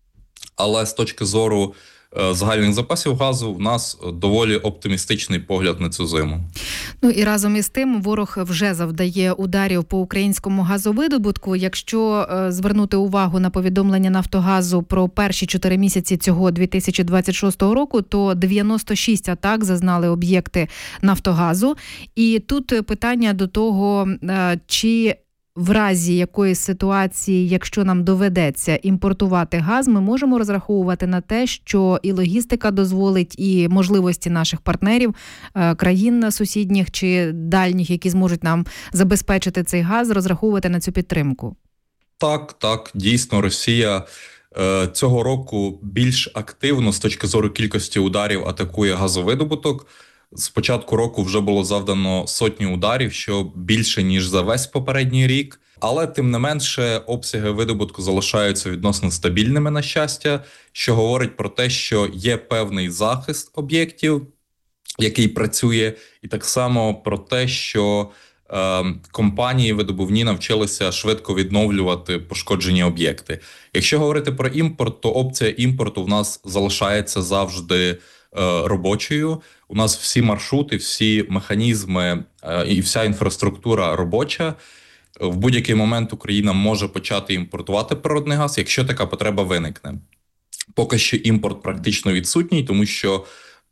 Але з точки зору е, загальних запасів газу в нас доволі оптимістичний погляд на цю зиму. Ну і разом із тим ворог вже завдає ударів по українському газовидобутку. Якщо е, звернути увагу на повідомлення Нафтогазу про перші чотири місяці цього дві тисячі двадцять шостого року, то дев'яносто шість атак зазнали об'єкти Нафтогазу. І тут питання до того, е, чи в разі якоїсь ситуації, якщо нам доведеться імпортувати газ, ми можемо розраховувати на те, що і логістика дозволить, і можливості наших партнерів, країн сусідніх чи дальніх, які зможуть нам забезпечити цей газ, розраховувати на цю підтримку? Так, так, дійсно, Росія е, цього року більш активно з точки зору кількості ударів атакує газовидобуток. З початку року вже було завдано сотні ударів, що більше, ніж за весь попередній рік. Але, тим не менше, обсяги видобутку залишаються відносно стабільними, на щастя, що говорить про те, що є певний захист об'єктів, який працює, і так само про те, що е, компанії видобувні навчилися швидко відновлювати пошкоджені об'єкти. Якщо говорити про імпорт, то опція імпорту в нас залишається завжди робочою. У нас всі маршрути, всі механізми і вся інфраструктура робоча. В будь-який момент Україна може почати імпортувати природний газ, якщо така потреба виникне. Поки що імпорт практично відсутній, тому що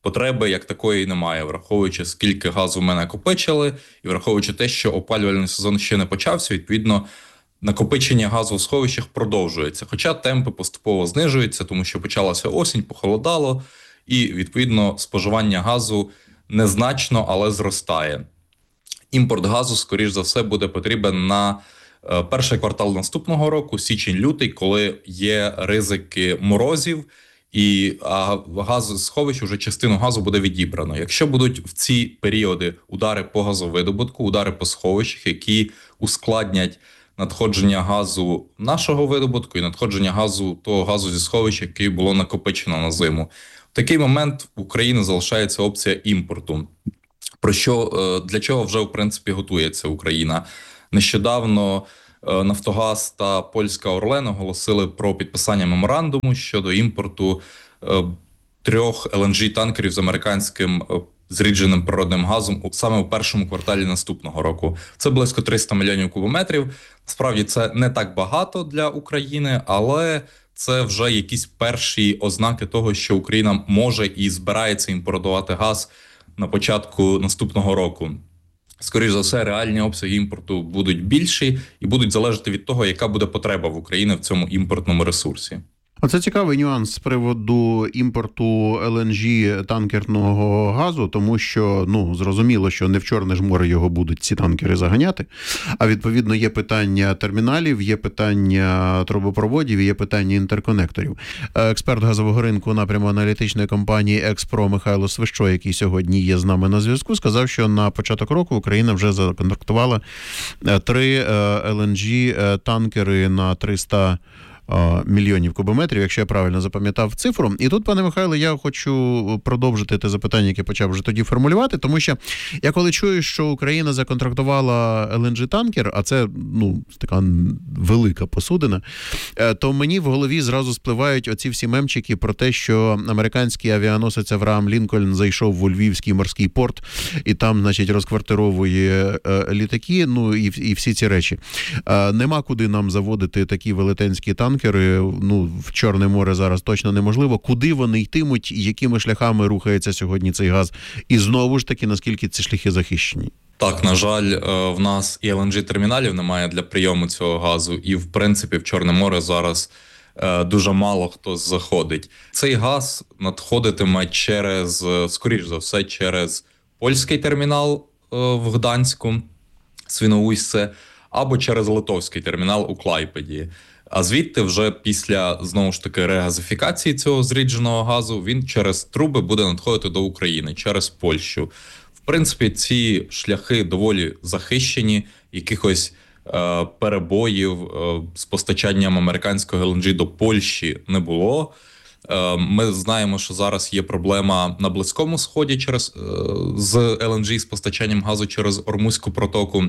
потреби як такої немає, враховуючи, скільки газу ми накопичили, і враховуючи те, що опалювальний сезон ще не почався, відповідно, накопичення газу в сховищах продовжується. Хоча темпи поступово знижуються, тому що почалася осінь, похолодало, і, відповідно, споживання газу незначно, але зростає. Імпорт газу, скоріш за все, буде потрібен на перший квартал наступного року, січень-лютий, коли є ризики морозів, і газ з сховищ, вже частину газу буде відібрано. Якщо будуть в ці періоди удари по газовидобутку, удари по сховищах, які ускладнять надходження газу нашого видобутку і надходження газу того газу зі сховища, який було накопичено на зиму, в такий момент в Україні залишається опція імпорту. Про що, для чого вже, в принципі, готується Україна. Нещодавно Нафтогаз та польська Орлен оголосили про підписання меморандуму щодо імпорту трьох ел ен джі-танкерів з американським зрідженим природним газом саме у першому кварталі наступного року. Це близько триста мільйонів кубометрів. Справді, це не так багато для України, але це вже якісь перші ознаки того, що Україна може і збирається імпортувати газ на початку наступного року. Скоріше за все, реальні обсяги імпорту будуть більші і будуть залежати від того, яка буде потреба в Україні в цьому імпортному ресурсі. Оце цікавий нюанс з приводу імпорту ел ен джі танкерного газу, тому що, ну, зрозуміло, що не в Чорне ж море його будуть ці танкери заганяти, а відповідно є питання терміналів, є питання трубопроводів і є питання інтерконекторів. Експерт газового ринку напряму аналітичної компанії «Експро» Михайло Свищо, який сьогодні є з нами на зв'язку, сказав, що на початок року Україна вже законтрактувала три ел ен джі танкери на триста мільйонів кубометрів, якщо я правильно запам'ятав цифру. І тут, пане Михайле, я хочу продовжити те запитання, яке почав вже тоді формулювати, тому що я коли чую, що Україна законтрактувала ел ен джі-танкер, а це, ну, така велика посудина, то мені в голові зразу спливають оці всі мемчики про те, що американський авіаносець Авраам Лінкольн зайшов у Львівський морський порт і там, значить, розквартировує літаки, ну, і, і всі ці речі. Нема куди нам заводити такі велетенські танки, ну, в Чорне море зараз точно неможливо. Куди вони йтимуть, якими шляхами рухається сьогодні цей газ? І знову ж таки, наскільки ці шляхи захищені? Так, на жаль, в нас і ел ен джі-терміналів немає для прийому цього газу, і, в принципі, в Чорне море зараз дуже мало хто заходить. Цей газ надходитиме через, скоріш за все, через польський термінал в Гданську, Свіноujście, або через литовський термінал у Клайпеді. А звідти вже після, знову ж таки, регазифікації цього зрідженого газу він через труби буде надходити до України, через Польщу. В принципі, ці шляхи доволі захищені, якихось е, перебоїв е, з постачанням американського ел ен джі до Польщі не було. Е, ми знаємо, що зараз є проблема на Близькому Сході через, е, з ел ен джі, з постачанням газу через Ормузьку протоку.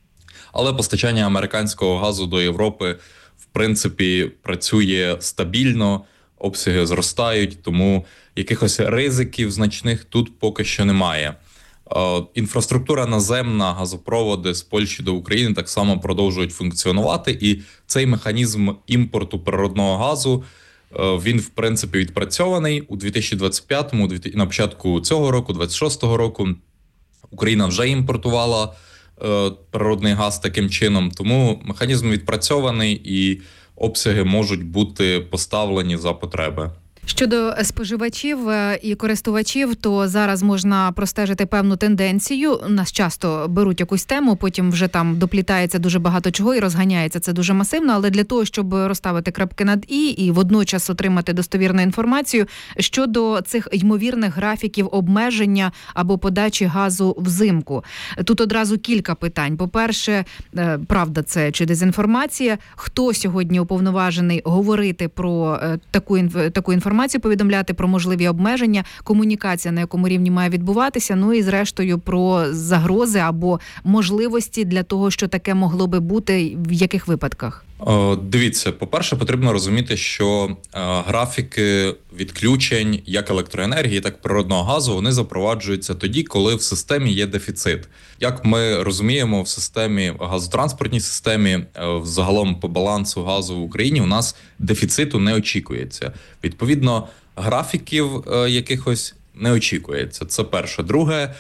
Але постачання американського газу до Європи в принципі, працює стабільно, обсяги зростають, тому якихось ризиків значних тут поки що немає. Інфраструктура наземна, газопроводи з Польщі до України так само продовжують функціонувати, і цей механізм імпорту природного газу, він, в принципі, відпрацьований у дві тисячі двадцять п'ятому, на початку цього року, двадцять шостого року, Україна вже імпортувала природний газ таким чином, тому механізм відпрацьований і обсяги можуть бути поставлені за потреби. Щодо споживачів і користувачів, то зараз можна простежити певну тенденцію. Нас часто беруть якусь тему, потім вже там доплітається дуже багато чого і розганяється це дуже масивно, але для того, щоб розставити крапки над «і» і водночас отримати достовірну інформацію щодо цих ймовірних графіків обмеження або подачі газу взимку. Тут одразу кілька питань. По-перше, правда це чи дезінформація? Хто сьогодні уповноважений говорити про таку, таку інформацію? Інформацію повідомляти про можливі обмеження, комунікація, на якому рівні має відбуватися, ну і зрештою про загрози або можливості для того, що таке могло би бути, в яких випадках? О, дивіться, по-перше, потрібно розуміти, що е, графіки відключень як електроенергії, так і природного газу, вони запроваджуються тоді, коли в системі є дефіцит. Як ми розуміємо, в системі, газотранспортній системі, е, загалом по балансу газу в Україні у нас дефіциту не очікується. Відповідно, графіків е, якихось не очікується. Це перше. Друге,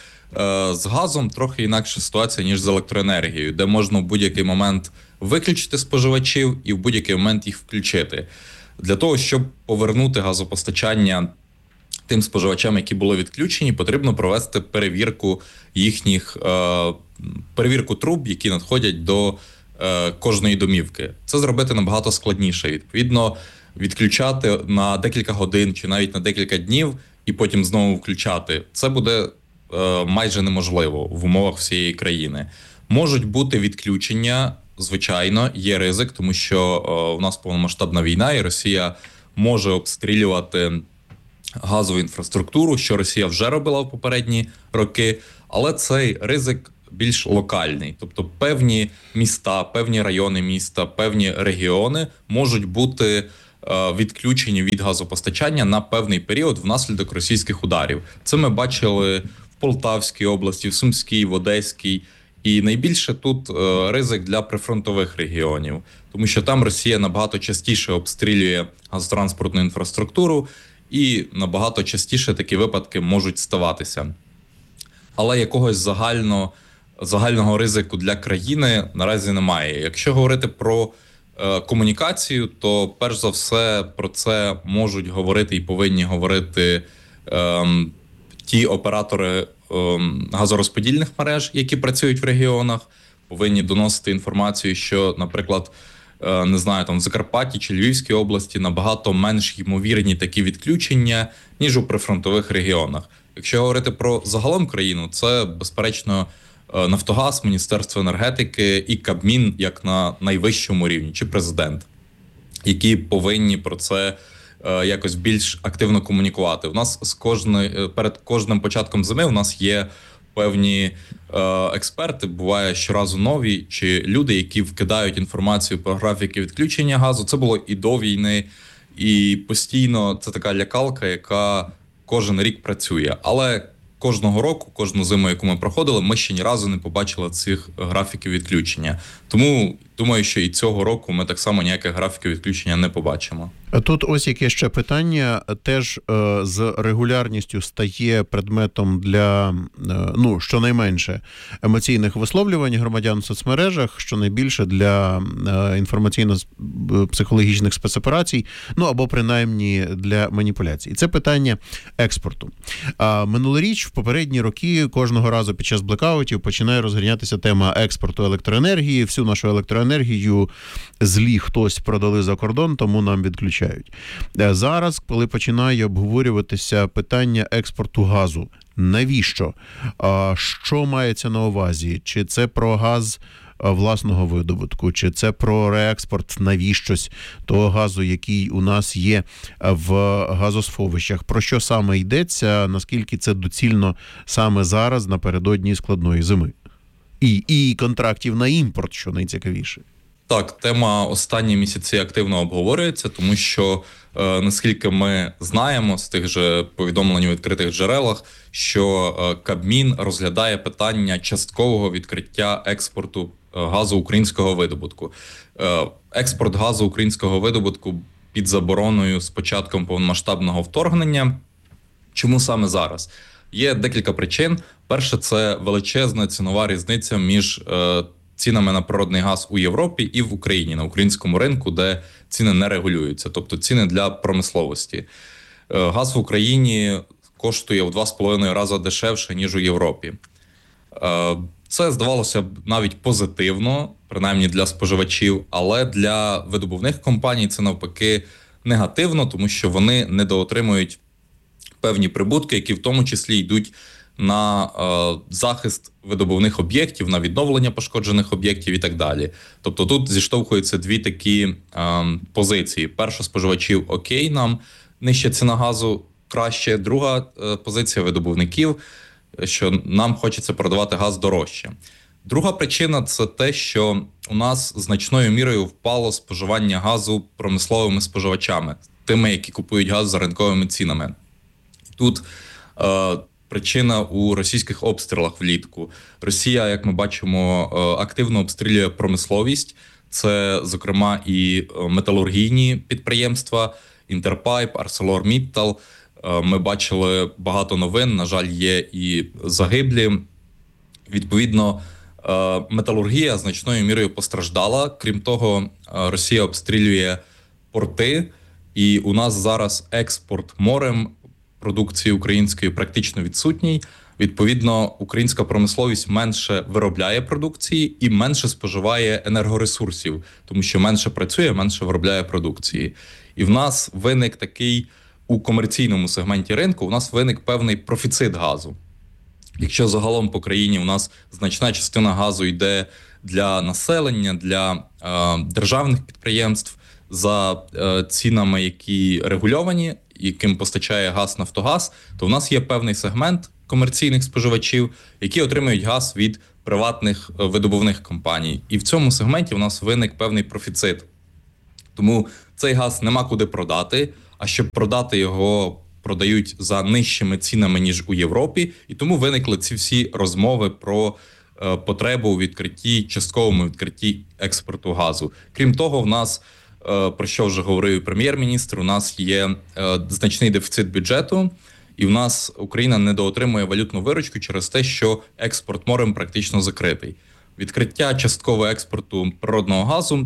з газом трохи інакша ситуація, ніж з електроенергією, де можна в будь-який момент виключити споживачів і в будь-який момент їх включити. Для того, щоб повернути газопостачання тим споживачам, які були відключені, потрібно провести перевірку їхніх, е, перевірку труб, які надходять до е, кожної домівки. Це зробити набагато складніше. Відповідно, відключати на декілька годин чи навіть на декілька днів і потім знову включати. Це буде е, майже неможливо в умовах всієї країни. Можуть бути відключення, звичайно, є ризик, тому що е, у нас повномасштабна війна і Росія може обстрілювати газову інфраструктуру, що Росія вже робила в попередні роки, але цей ризик більш локальний. Тобто певні міста, певні райони міста, певні регіони можуть бути е, відключені від газопостачання на певний період внаслідок російських ударів. Це ми бачили в Полтавській області, в Сумській, в Одеській. І найбільше тут е, ризик для прифронтових регіонів, тому що там Росія набагато частіше обстрілює газотранспортну інфраструктуру, і набагато частіше такі випадки можуть ставатися. Але якогось загально, загального ризику для країни наразі немає. Якщо говорити про е, комунікацію, то перш за все про це можуть говорити і повинні говорити е, ті оператори е, газорозподільних мереж, які працюють в регіонах, повинні доносити інформацію, що, наприклад, не знаю, там в Закарпатті чи Львівській області набагато менш ймовірні такі відключення, ніж у прифронтових регіонах. Якщо говорити про загалом країну, це, безперечно, Нафтогаз, Міністерство енергетики і Кабмін як на найвищому рівні, чи президент, які повинні про це якось більш активно комунікувати. У нас з кожної, перед кожним початком зими у нас є певні е, експерти, буває щоразу нові, чи люди, які вкидають інформацію про графіки відключення газу. Це було і до війни, і постійно це така лякалка, яка кожен рік працює. Але кожного року, кожну зиму, яку ми проходили, ми ще ні разу не побачили цих графіків відключення. Тому думаю, що і цього року ми так само ніяких графіків відключення не побачимо. Тут ось яке ще питання теж е, з регулярністю стає предметом для, е, ну, щонайменше, емоційних висловлювань громадян в соцмережах, щонайбільше для е, інформаційно-психологічних спецоперацій, ну, або принаймні для маніпуляцій. Це питання експорту. А минулоріч, в попередні роки, кожного разу під час блекаутів починає розганятися тема експорту електроенергії. Всю нашу електроенергію злі хтось продали за кордон, тому нам відключають. Зараз, коли починає обговорюватися питання експорту газу, навіщо? Що мається на увазі? Чи це про газ власного видобутку, чи це про реекспорт навіщось того газу, який у нас є в газосховищах? Про що саме йдеться? Наскільки це доцільно саме зараз, напередодні складної зими? І, і контрактів на імпорт, що найцікавіше. Так, тема останні місяці активно обговорюється, тому що, е, наскільки ми знаємо з тих же повідомлень у відкритих джерелах, що е, Кабмін розглядає питання часткового відкриття експорту е, газу українського видобутку. Е, експорт газу українського видобутку під забороною з початком повномасштабного вторгнення. Чому саме зараз? Є декілька причин. Перше, це величезна цінова різниця між е, цінами на природний газ у Європі і в Україні, на українському ринку, де ціни не регулюються, тобто ціни для промисловості. Газ в Україні коштує в два з половиною рази дешевше, ніж у Європі. Це, здавалося б, навіть позитивно, принаймні для споживачів, але для видобувних компаній це навпаки негативно, тому що вони недоотримують певні прибутки, які в тому числі йдуть на е, захист видобувних об'єктів, на відновлення пошкоджених об'єктів і так далі. Тобто тут зіштовхуються дві такі е, позиції. Перша, споживачів, окей, нам нижча ціна газу краще. Друга е, позиція видобувників, що нам хочеться продавати газ дорожче. Друга причина – це те, що у нас значною мірою впало споживання газу промисловими споживачами, тими, які купують газ за ринковими цінами. Тут е, причина у російських обстрілах влітку. Росія, як ми бачимо, активно обстрілює промисловість. Це, зокрема, і металургійні підприємства, Інтерпайп, ArcelorMittal. Ми бачили багато новин, на жаль, є і загиблі. Відповідно, металургія значною мірою постраждала. Крім того, Росія обстрілює порти, і у нас зараз експорт морем продукції української практично відсутній. Відповідно, українська промисловість менше виробляє продукції і менше споживає енергоресурсів, тому що менше працює, менше виробляє продукції. І в нас виник такий, у комерційному сегменті ринку, у нас виник певний профіцит газу. Якщо загалом по країні у нас значна частина газу йде для населення, для е, державних підприємств за е, цінами, які регульовані, яким постачає газ Нафтогаз, то в нас є певний сегмент комерційних споживачів, які отримують газ від приватних е, видобувних компаній. І в цьому сегменті у нас виник певний профіцит. Тому цей газ нема куди продати, а щоб продати його, продають за нижчими цінами, ніж у Європі, і тому виникли ці всі розмови про е, потребу у відкритті, частковому відкритті експорту газу. Крім того, в нас, е, про що вже говорив прем'єр-міністр, у нас є е, значний дефіцит бюджету, і в нас Україна недоотримує валютну виручку через те, що експорт морем практично закритий. Відкриття часткового експорту природного газу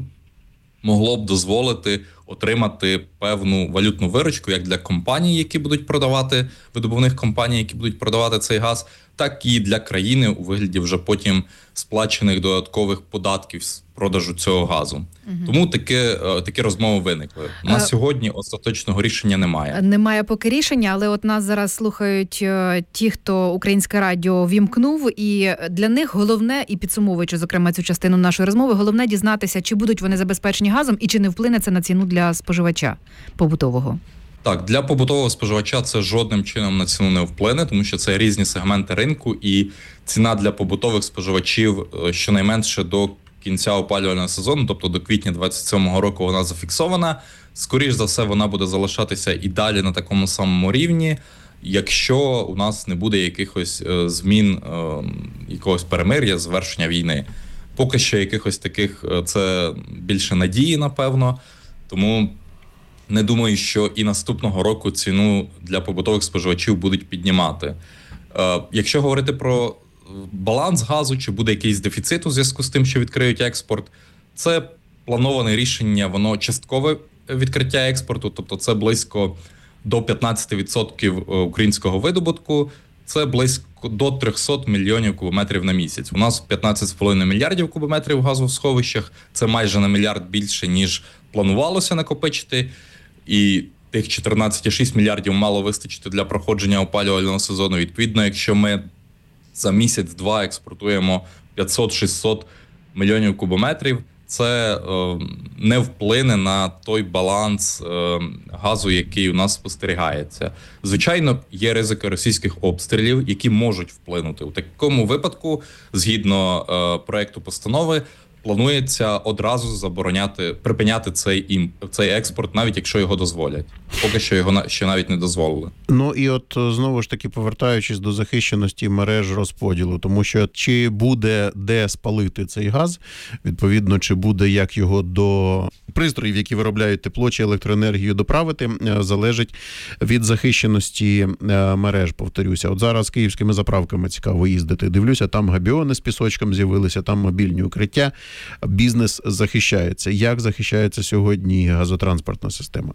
могло б дозволити отримати певну валютну виручку як для компаній, які будуть продавати, видобувних компаній, які будуть продавати цей газ, так і для країни у вигляді вже потім сплачених додаткових податків з продажу цього газу. Угу. Тому таке, такі розмови виникли. На а... сьогодні остаточного рішення немає. Немає поки рішення, але от нас зараз слухають ті, хто Українське радіо вімкнув, і для них головне, і підсумовуючи, зокрема, цю частину нашої розмови, головне дізнатися, чи будуть вони забезпечені газом і чи не вплине це на ціну для споживача побутового. Так, для побутового споживача це жодним чином на ціну не вплине, тому що це різні сегменти ринку, і ціна для побутових споживачів щонайменше до кінця опалювального сезону, тобто до квітня двадцять сьомого року, вона зафіксована. Скоріш за все, вона буде залишатися і далі на такому самому рівні, якщо у нас не буде якихось змін, якогось перемир'я, завершення війни. Поки що якихось таких, це більше надії, напевно, тому не думаю, що і наступного року ціну для побутових споживачів будуть піднімати. Е, якщо говорити про баланс газу, чи буде якийсь дефіцит у зв'язку з тим, що відкриють експорт, це плановане рішення, воно часткове відкриття експорту, тобто це близько до п'ятнадцять відсотків українського видобутку, це близько до триста мільйонів кубометрів на місяць. У нас п'ятнадцять цілих п'ять десятих мільярдів кубометрів газу в сховищах, це майже на мільярд більше, ніж планувалося накопичити, і тих чотирнадцять цілих шість десятих мільярдів мало вистачити для проходження опалювального сезону. Відповідно, якщо ми за місяць-два експортуємо п'ятсот-шістсот мільйонів кубометрів, це е, не вплине на той баланс е, газу, який у нас спостерігається. Звичайно, є ризики російських обстрілів, які можуть вплинути. У такому випадку, згідно е, проекту постанови, планується одразу забороняти, припиняти цей імп, цей експорт, навіть якщо його дозволять. Поки що його ще навіть не дозволили. Ну і от знову ж таки, повертаючись до захищеності мереж розподілу, тому що чи буде де спалити цей газ, відповідно, чи буде як його до пристроїв, які виробляють тепло чи електроенергію, доправити, залежить від захищеності мереж, повторюся. От зараз київськими заправками цікаво їздити. Дивлюся, там габіони з пісочком з'явилися, там мобільні укриття. Бізнес захищається. Як захищається сьогодні газотранспортна система?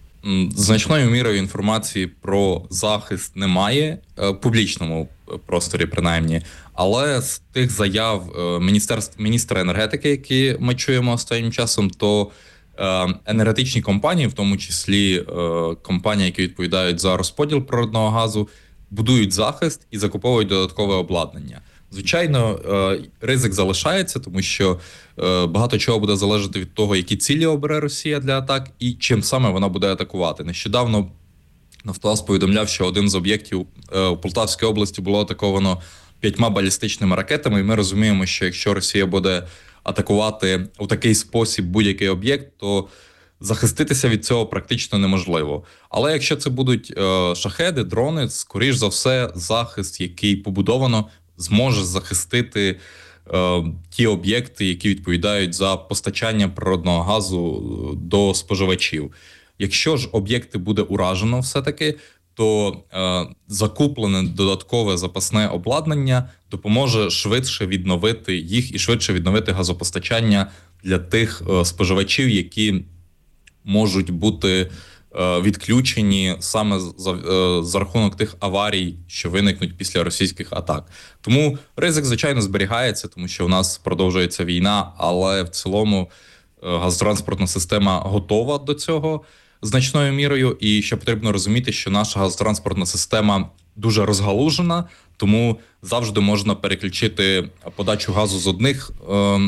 Значною мірою інформації про захист немає, в публічному просторі принаймні, але з тих заяв міністерств, міністра енергетики, які ми чуємо останнім часом, то енергетичні компанії, в тому числі компанії, які відповідають за розподіл природного газу, будують захист і закуповують додаткове обладнання. Звичайно, ризик залишається, тому що багато чого буде залежати від того, які цілі обере Росія для атак і чим саме вона буде атакувати. Нещодавно Нафтогаз повідомляв, що один з об'єктів у Полтавській області було атаковано п'ятьма балістичними ракетами, і ми розуміємо, що якщо Росія буде атакувати у такий спосіб будь-який об'єкт, то захиститися від цього практично неможливо. Але якщо це будуть шахеди, дрони, скоріш за все, захист, який побудовано, зможе захистити е, ті об'єкти, які відповідають за постачання природного газу до споживачів. Якщо ж об'єкти буде уражено все-таки, то е, закуплене додаткове запасне обладнання допоможе швидше відновити їх і швидше відновити газопостачання для тих е, споживачів, які можуть бути е, відключені саме за, е, за рахунок тих аварій, що виникнуть після російських атак. Тому ризик, звичайно, зберігається, тому що у нас продовжується війна, але в цілому е, газотранспортна система готова до цього значною мірою, і ще потрібно розуміти, що наша газотранспортна система дуже розгалужена, тому завжди можна переключити подачу газу з одних е,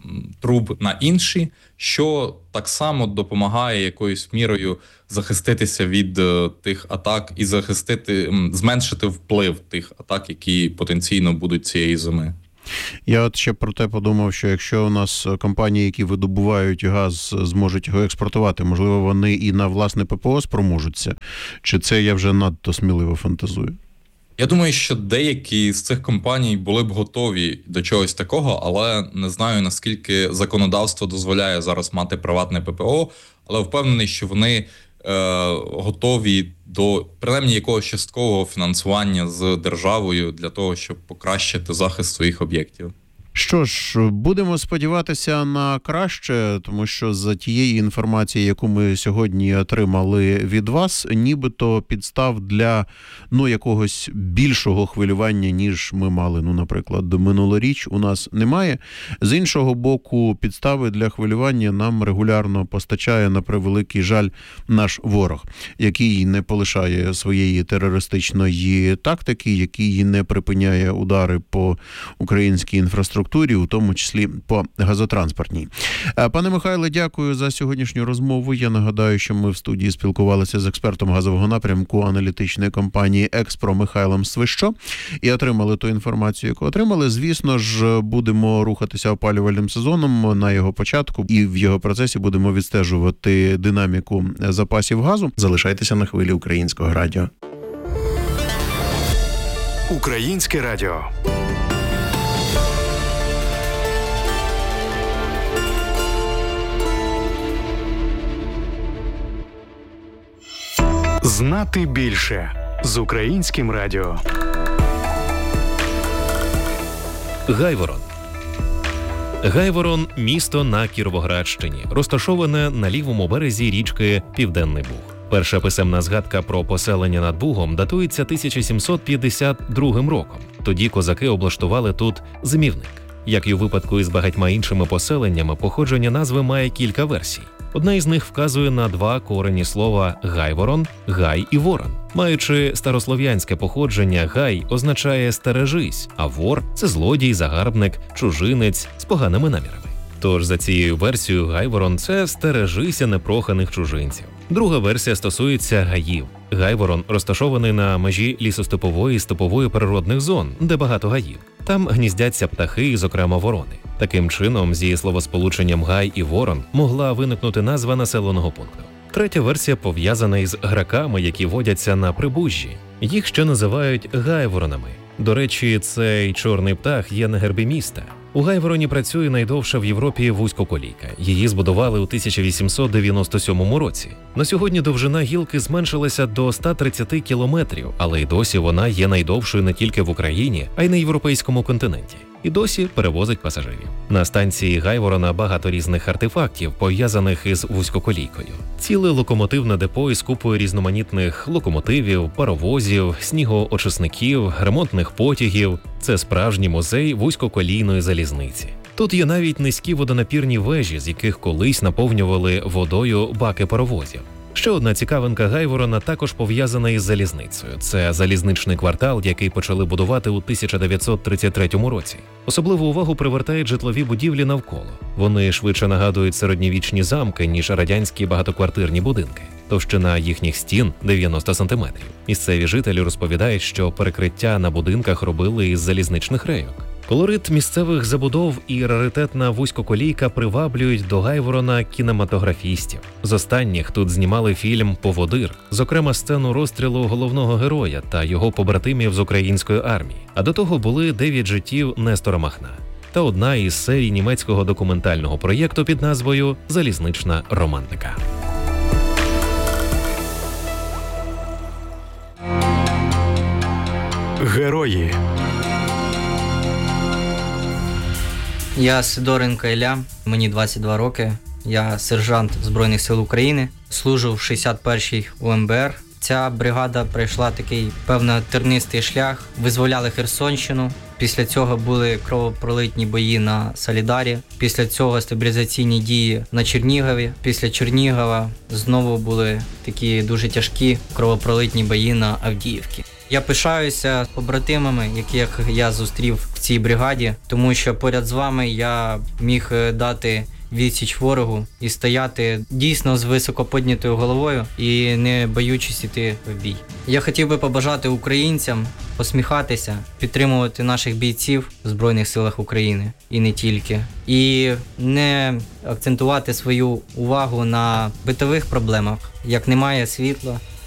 труб на інші, що так само допомагає якоюсь мірою захиститися від е, тих атак і захистити, зменшити вплив тих атак, які потенційно будуть цієї зими. Я от ще про те подумав, що якщо у нас компанії, які видобувають газ, зможуть його експортувати, можливо, вони і на власне ППО спроможуться? Чи це я вже надто сміливо фантазую? Я думаю, що деякі з цих компаній були б готові до чогось такого, але не знаю, наскільки законодавство дозволяє зараз мати приватне ППО, але впевнений, що вони е, готові до, принаймні, якогось часткового фінансування з державою для того, щоб покращити захист своїх об'єктів. Що ж, будемо сподіватися на краще, тому що за тієї інформації, яку ми сьогодні отримали від вас, нібито підстав для, ну, якогось більшого хвилювання, ніж ми мали, ну, наприклад, минулоріч, у нас немає. З іншого боку, підстави для хвилювання нам регулярно постачає, на превеликий жаль, наш ворог, який не полишає своєї терористичної тактики, який не припиняє удари по українській інфраструктурі, у тому числі по газотранспортній. Пане Михайле, дякую за сьогоднішню розмову. Я нагадаю, що ми в студії спілкувалися з експертом газового напрямку аналітичної компанії «Експро» Михайлом Свищо і отримали ту інформацію, яку отримали. Звісно ж, будемо рухатися опалювальним сезоном на його початку і в його процесі будемо відстежувати динаміку запасів газу. Залишайтеся на хвилі Українського радіо. Українське радіо. Знати більше з Українським радіо. Гайворон. Гайворон – місто на Кіровоградщині, розташоване на лівому березі річки Південний Буг. Перша писемна згадка про поселення над Бугом датується тисяча сімсот п'ятдесят другим роком. Тоді козаки облаштували тут зимівник. Як і у випадку із багатьма іншими поселеннями, походження назви має кілька версій. Одна із них вказує на два корені слова «гайворон» – «гай» і «ворон». Маючи старослов'янське походження, «гай» означає «стережись», а «вор» – це злодій, загарбник, чужинець з поганими намірами. Тож за цією версією Гайворон – це «стережися непроханих чужинців». Друга версія стосується гаїв. Гайворон розташований на межі лісостепової і степової природних зон, де багато гаїв. Там гніздяться птахи і, зокрема, ворони. Таким чином, зі словосполученням «гай» і «ворон» могла виникнути назва населеного пункту. Третя версія пов'язана із граками, які водяться на Прибужжі. Їх ще називають гайворонами. До речі, цей чорний птах є на гербі міста. У Гайвороні працює найдовша в Європі вузькоколійка. Її збудували у тисяча вісімсот дев'яносто сьомому році. На сьогодні довжина гілки зменшилася до ста тридцяти кілометрів, але й досі вона є найдовшою не тільки в Україні, а й на європейському континенті. І досі перевозить пасажирів. На станції Гайворона багато різних артефактів, пов'язаних із вузькоколійкою. Ціле локомотивне депо із купою різноманітних локомотивів, паровозів, снігоочисників, ремонтних потягів. Це справжній музей вузькоколійної залізниці. Тут є навіть низькі водонапірні вежі, з яких колись наповнювали водою баки паровозів. Ще одна цікавинка Гайворона також пов'язана із залізницею. Це залізничний квартал, який почали будувати у тисяча дев'ятсот тридцять третьому році. Особливу увагу привертають житлові будівлі навколо. Вони швидше нагадують середньовічні замки, ніж радянські багатоквартирні будинки. Товщина їхніх стін – дев'яносто сантиметрів. Місцеві жителі розповідають, що перекриття на будинках робили із залізничних рейок. Колорит місцевих забудов і раритетна вузькоколійка приваблюють до Гайворона кінематографістів. З останніх тут знімали фільм «Поводир», зокрема сцену розстрілу головного героя та його побратимів з української армії. А до того були «Дев'ять життів Нестора Махна» та одна із серій німецького документального проєкту під назвою «Залізнична романтика». Герої. Я Сидоренко Ілля, мені двадцять два роки. Я сержант Збройних сил України, служив в шістдесят першій У Ем Бе Ер. Ця бригада пройшла такий, певно, тернистий шлях, визволяли Херсонщину. Після цього були кровопролитні бої на Солідарі. Після цього стабілізаційні дії на Чернігові. Після Чернігова знову були такі дуже тяжкі кровопролитні бої на Авдіївці. Я пишаюся побратимами, яких я зустрів в цій бригаді, тому що поряд з вами я міг дати відсіч ворогу і стояти дійсно з високо піднятою головою і не боючись іти в бій. Я хотів би побажати українцям посміхатися, підтримувати наших бійців в Збройних силах України і не тільки. І не акцентувати свою увагу на битових проблемах, як немає світла,